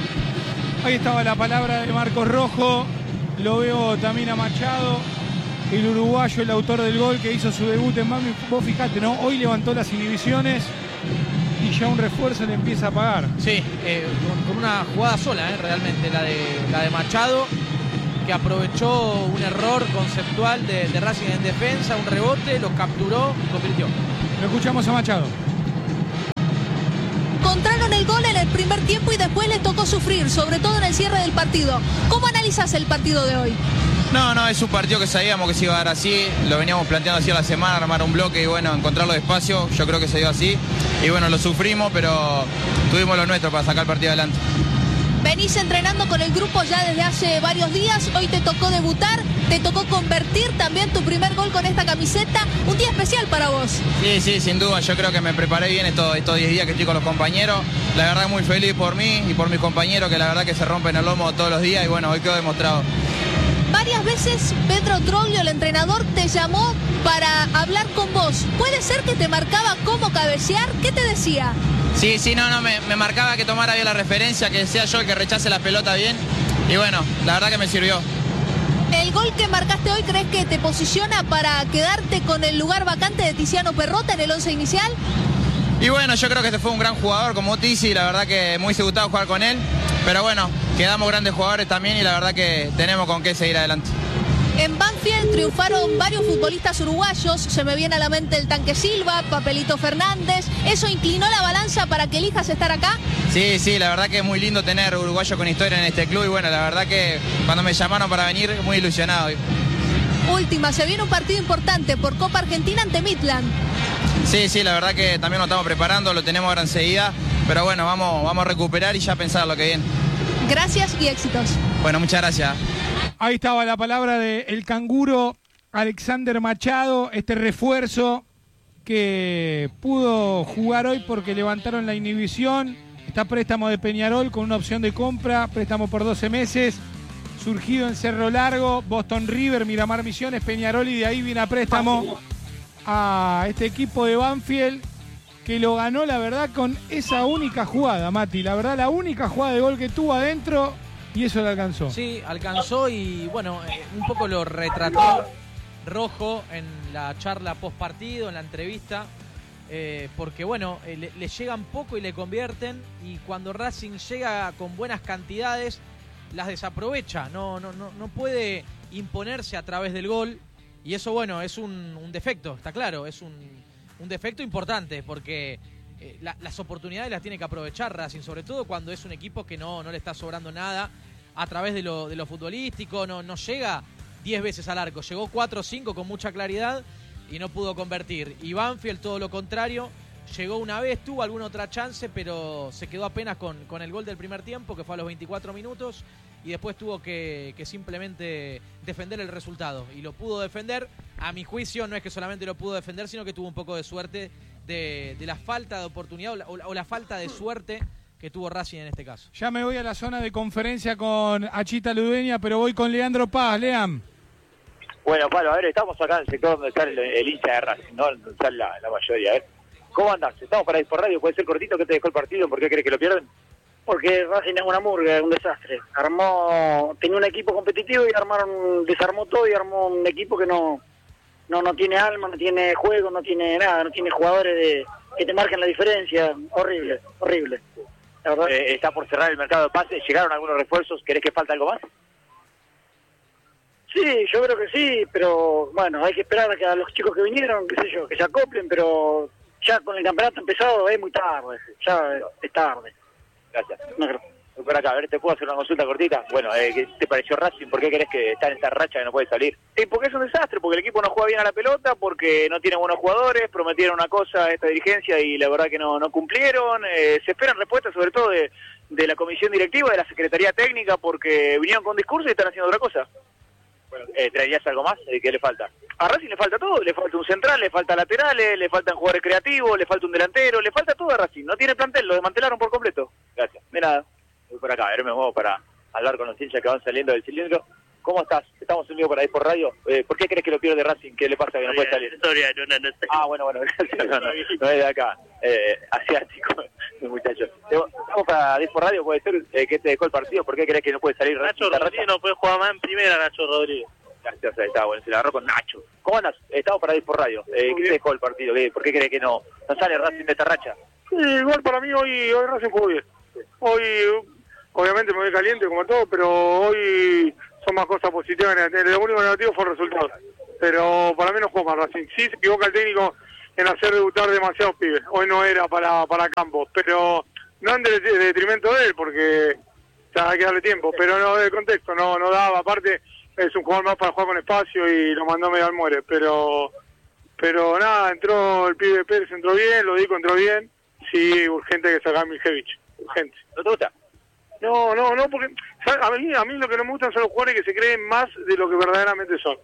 Ahí estaba la palabra de Marcos Rojo. Lo veo también a Machado, el uruguayo, el autor del gol que hizo su debut en Banfield. Vos fijate, ¿no? Hoy levantó las inhibiciones y ya un refuerzo le empieza a pagar. Sí, eh, con, con una jugada sola, eh, realmente, la de, la de Machado, que aprovechó un error conceptual de, de Racing en defensa, un rebote, lo capturó y convirtió. Lo escuchamos a Machado. Encontraron el gol en el primer tiempo y después les tocó sufrir, sobre todo en el cierre del partido. ¿Cómo analizas el partido de hoy? No, no, es un partido que sabíamos que se iba a dar así, lo veníamos planteando así a la semana, armar un bloque y bueno, encontrarlo despacio, yo creo que se dio así. Y bueno, lo sufrimos, pero tuvimos lo nuestro para sacar el partido adelante. Venís entrenando con el grupo ya desde hace varios días, hoy te tocó debutar, te tocó convertir también tu primer gol con esta camiseta, un día especial para vos. Sí, sí, sin duda, yo creo que me preparé bien estos, estos diez días que estoy con los compañeros, la verdad muy feliz por mí y por mis compañeros que la verdad que se rompen el lomo todos los días y bueno, hoy quedó demostrado. Varias veces Pedro Troglio, el entrenador, te llamó para hablar con vos. ¿Puede ser que te marcaba cómo cabecear? ¿Qué te decía? Sí, sí, no, no, me, me marcaba que tomara bien la referencia, que sea yo el que rechace la pelota bien. Y bueno, la verdad que me sirvió. ¿El gol que marcaste hoy crees que te posiciona para quedarte con el lugar vacante de Tiziano Perrota en el once inicial? Y bueno, yo creo que este fue un gran jugador como Tizi, la verdad que me hubiese gustado jugar con él. Pero bueno, quedamos grandes jugadores también y la verdad que tenemos con qué seguir adelante. En Banfield triunfaron varios futbolistas uruguayos, se me viene a la mente el Tanque Silva, Papelito Fernández, ¿eso inclinó la balanza para que elijas estar acá? Sí, sí, la verdad que es muy lindo tener uruguayos con historia en este club y bueno, la verdad que cuando me llamaron para venir, muy ilusionado. Última, se viene un partido importante por Copa Argentina ante Midland. Sí, sí, la verdad que también lo estamos preparando, lo tenemos ahora enseguida, pero bueno, vamos, vamos a recuperar y ya pensar lo que viene. Gracias y éxitos. Bueno, muchas gracias. Ahí estaba la palabra del canguro Alexander Machado, este refuerzo que pudo jugar hoy porque levantaron la inhibición. Está préstamo de Peñarol con una opción de compra, préstamo por doce meses, surgido en Cerro Largo, Boston River, Miramar Misiones, Peñarol y de ahí viene a préstamo a este equipo de Banfield que lo ganó, la verdad, con esa única jugada, Mati. La verdad, la única jugada de gol que tuvo adentro y eso le alcanzó. Sí, alcanzó y bueno, eh, un poco lo retrató Rojo en la charla post partido, en la entrevista, eh, porque bueno, eh, le, le llegan poco y le convierten y cuando Racing llega con buenas cantidades las desaprovecha, no, no, no, no puede imponerse a través del gol y eso bueno, es un, un defecto, está claro, es un, un defecto importante porque eh, la, las oportunidades las tiene que aprovechar Racing, sobre todo cuando es un equipo que no, no le está sobrando nada a través de lo, de lo futbolístico, no, no llega diez veces al arco, llegó cuatro o cinco con mucha claridad y no pudo convertir. Y Banfield todo lo contrario, llegó una vez, tuvo alguna otra chance, pero se quedó apenas con, con el gol del primer tiempo, que fue a los veinticuatro minutos, y después tuvo que, que simplemente defender el resultado. Y lo pudo defender, a mi juicio no es que solamente lo pudo defender, sino que tuvo un poco de suerte de, de la falta de oportunidad o la, o la falta de suerte que tuvo Racing en este caso. Ya me voy a la zona de conferencia con Achita Ludueña, pero voy con Leandro Paz. Leam. Bueno, Pablo, a ver, estamos acá en el sector donde está el, el hincha de Racing, ¿no? Donde está la, la mayoría. A ver, ¿cómo andás? Estamos para ir por radio, puede ser cortito, ¿qué te dejó el partido? ¿Por qué crees que lo pierden? Porque Racing es una murga, es un desastre. Armó, tenía un equipo competitivo y armaron, desarmó todo y armó un equipo que no, no, no tiene alma, no tiene juego, no tiene nada, no tiene jugadores de, que te marquen la diferencia. Horrible, horrible. La verdad. Eh, está por cerrar el mercado de pases, llegaron algunos refuerzos, ¿querés que falta algo más? Sí, yo creo que sí, pero bueno, hay que esperar a que a los chicos que vinieron, qué sé yo, que se acoplen, pero ya con el campeonato empezado es muy tarde, ya es tarde. Gracias. No, por acá, a ver, ¿te puedo hacer una consulta cortita? Bueno, eh, ¿qué te pareció Racing? ¿Por qué crees que está en esta racha que no puede salir? Sí, porque es un desastre, porque el equipo no juega bien a la pelota, porque no tiene buenos jugadores, prometieron una cosa a esta dirigencia y la verdad que no, no cumplieron. Eh, se esperan respuestas sobre todo de, de la comisión directiva, de la Secretaría Técnica, porque vinieron con discurso y están haciendo otra cosa. Bueno, eh, ¿traerías algo más? ¿Qué le falta? A Racing le falta todo, le falta un central, le falta laterales, le faltan jugadores creativos, le falta un delantero, le falta todo a Racing, no tiene plantel, lo desmantelaron por completo. Gracias. De nada. Voy por acá, a ver, me muevo para hablar con los hinchas que van saliendo del cilindro. ¿Cómo estás? Estamos unidos por ahí por radio. Eh, ¿Por qué crees que lo pierde Racing? ¿Qué le pasa que no puede salir? No, no, no, no. Ah, bueno, bueno, gracias. No, no, no es de acá. Eh, asiático, el muchacho. Estamos para ir por radio, puede ser eh, que te dejó el partido. ¿Por qué crees que no puede salir Racing? Nacho Rodríguez no puede jugar más en primera, Nacho Rodríguez. Gracias, ahí está, bueno, se la agarró con Nacho. ¿Cómo andas? Estamos para ir por radio. Eh, ¿Qué te dejó el partido? ¿Qué, ¿Por qué crees que no, no sale Racing de esta racha? Sí, igual para mí hoy, hoy Racing jugó bien. Hoy, obviamente me voy caliente como todo, pero hoy son más cosas positivas. Lo único negativo fue el resultado. Pero para mí no jugó más Racing. Sí se equivoca el técnico en hacer debutar demasiados pibes. Hoy no era para, para Campos, pero no en de, de detrimento de él, porque ya hay que darle tiempo, pero no del contexto, no, no daba. Aparte, es un jugador más para jugar con espacio y lo mandó medio al muere, pero pero nada, entró el pibe Pérez, entró bien, lo dijo, entró bien. Sí, urgente que sacar a Miljevich, urgente. ¿No te gusta? No, no, no, porque a mí, a mí lo que no me gustan son los jugadores que se creen más de lo que verdaderamente son.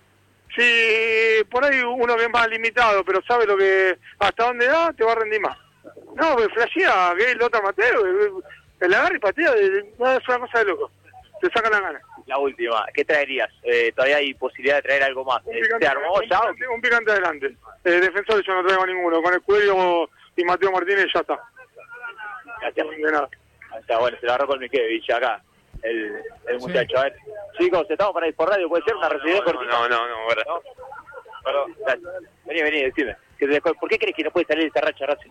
Sí, por ahí uno que es más limitado, pero sabe lo que hasta dónde da, te va a rendir más. No, pues flashea, que es Lothar Mateo, el agarra y patea, no, es una cosa de loco, te saca la gana. La última, ¿qué traerías? Eh, ¿Todavía hay posibilidad de traer algo más? Un picante, ¿Se armó un ya? picante, un picante adelante. Eh, defensores yo no traigo ninguno, con Escuello y Mateo Martínez ya está. Gracias. De nada. Ahí está, bueno, se la agarró con Miljevich acá, el, el muchacho. Sí. A ver, chicos, estamos para ir por radio, ¿puede ser una residencia? No, no, no, no, gracias. ¿No? Perdón, gracias. Vení, vení, decime. ¿Por qué crees que no puede salir de esta racha Racing?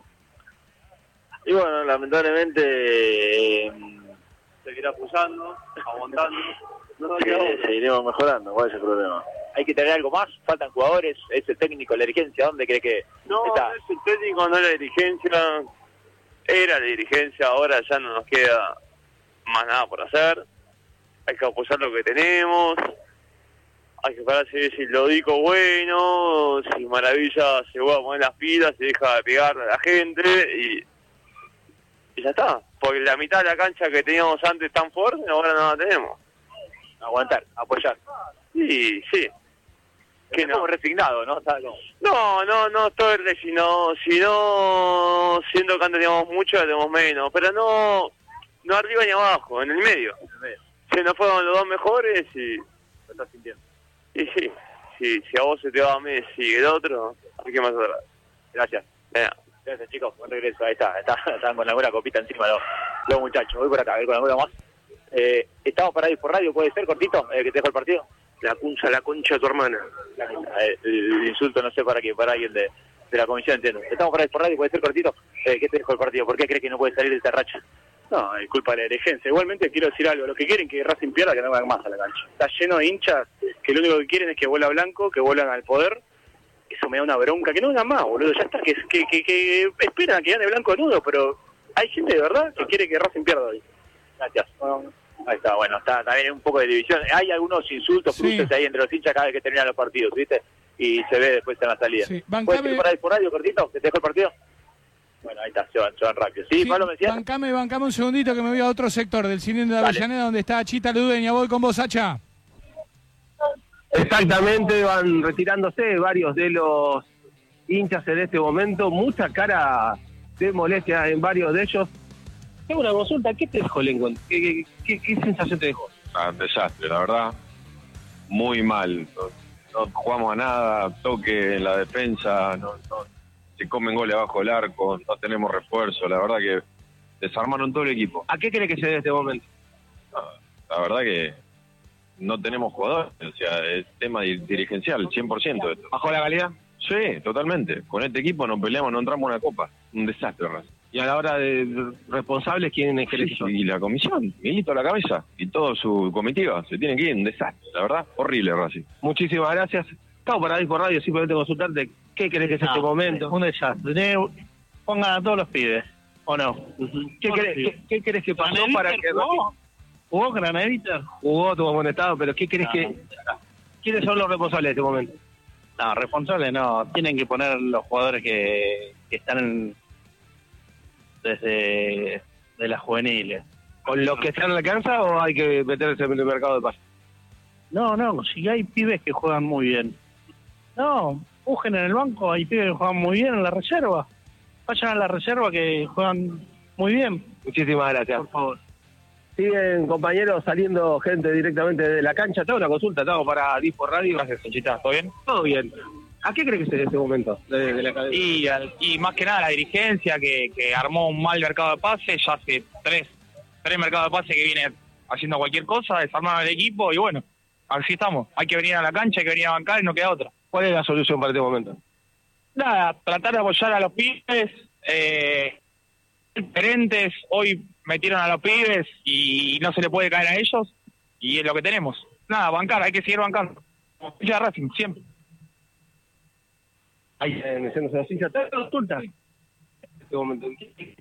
Y bueno, lamentablemente eh, seguirá pulsando, aguantando. No, sí, seguiremos mejorando, ¿cuál es el problema? ¿Hay que tener algo más? ¿Faltan jugadores? ¿Es el técnico, la dirigencia? ¿Dónde cree que no, está? No, es el técnico, no es la dirigencia. Era la dirigencia, ahora ya no nos queda más nada por hacer. Hay que apoyar lo que tenemos. Hay que parar si es lo dico bueno, si Maravilla se va a poner las pilas, se deja de pegar a la gente y, y ya está. Porque la mitad de la cancha que teníamos antes tan fuerte, ahora no la tenemos. Aguantar, apoyar. Sí, sí. Que no, resignado, ¿no? No, no, no estoy resignado. Si no, siento que antes teníamos mucho, ahora tenemos menos. Pero no, no arriba ni abajo, en el medio. En el medio. Se nos fueron los dos mejores y... Lo estás sintiendo. Y sí, sí, si a vos se te va a Messi y el otro, hay que más atrás. Gracias. Yeah. Gracias, chicos. Buen regreso. Ahí está, está, están con alguna copita encima los, los muchachos. Voy por acá, a ver con alguna más. Eh, ¿Estamos para ir por radio? ¿Puede ser cortito? Eh, que te dejo el partido. La concha, la concha de tu hermana. La, eh, el insulto, no sé para quién, para alguien de, de la comisión, entiendo. ¿Estamos para ir por radio? ¿Puede ser cortito? Eh, ¿Qué te dejo el partido? ¿Por qué crees que no puede salir de esta racha? No, es culpa de la dirigencia. Igualmente quiero decir algo. Los que quieren que Racing pierda, que no vayan más a la cancha. Está lleno de hinchas que lo único que quieren es que vuela blanco, que vuelan al poder. Eso me da una bronca. Que no vengan más, boludo. Ya está. Que, que, que, que esperan a que gane blanco nudo, pero hay gente de verdad que quiere que Racing pierda hoy. Gracias. Bueno, ahí está, bueno, está también un poco de división. Hay algunos insultos, cruces sí. ahí entre los hinchas cada vez que terminan los partidos, ¿viste? Y se ve después en la salida. Sí. ¿Puedes ir por ahí por radio, cortito? ¿Que te dejo el partido? Bueno, ahí está, se van, se van rápido. ¿Sí, sí, Pablo, me decías? Bancame, bancame un segundito que me voy a otro sector del cilindro de Avellaneda, donde está Chita Ludeña. Voy con vos, Hacha. Exactamente, van retirándose varios de los hinchas en este momento. Mucha cara de molestia en varios de ellos. Tengo una consulta, ¿qué te dejó el encuentro? ¿Qué, qué, qué, qué sensación te dejó? Ah, desastre, la verdad. Muy mal. No, no jugamos a nada, toque en la defensa, no, no se comen goles abajo del arco, no tenemos refuerzo, la verdad que desarmaron todo el equipo. ¿A qué crees que se debe este momento? La verdad que no tenemos jugadores, o sea, es tema dirigencial, cien por ciento. Esto. ¿Bajó la calidad? Sí, totalmente. Con este equipo nos peleamos, no entramos a una copa. Un desastre, Racing. Y a la hora de responsables, ¿quién es que sí, Y la comisión, Milito a la cabeza, y toda su comitiva, se tienen que ir, un desastre, la verdad, horrible, Racing. Muchísimas gracias. Estamos para ir por radio, simplemente consultarte, ¿qué crees que es no, este momento? Un desastre. Pongan a todos los pibes, ¿o no? Uh-huh. ¿Qué, crees, ¿qué, ¿Qué crees que pasó para que jugó? ¿Jugó Granadita? Jugó, tuvo buen estado, pero ¿qué crees no. que... ¿Quiénes son los responsables de este momento? No, responsables no. Tienen que poner los jugadores que, que están en, desde de las juveniles. ¿Con los que están en la cancha o hay que meterse en el mercado de pases? No, no, si hay pibes que juegan muy bien. No, busquen en el banco, hay pibes que juegan muy bien en la reserva. Vayan a la reserva que juegan muy bien. Muchísimas gracias. Por favor. Siguen, compañeros, saliendo gente directamente de la cancha. Tengo una consulta, estamos para Dispo Radio. Gracias, Conchita. ¿Todo bien? Todo bien. ¿A qué crees que se debe este momento de, de la academia? Y, y más que nada la dirigencia que, que armó un mal mercado de pases. Ya hace tres, tres mercados de pases que viene haciendo cualquier cosa, desarmaron el equipo y bueno, así estamos. Hay que venir a la cancha, hay que venir a bancar y no queda otra. ¿Cuál es la solución para este momento? Nada, tratar de apoyar a los pibes, eh, diferentes, hoy metieron a los pibes y no se le puede caer a ellos, y es lo que tenemos. Nada, bancar, hay que seguir bancando. Como hincha de Racing, siempre. Ahí, en el centro de la silla, ¿te das consulta? En este momento, ¿qué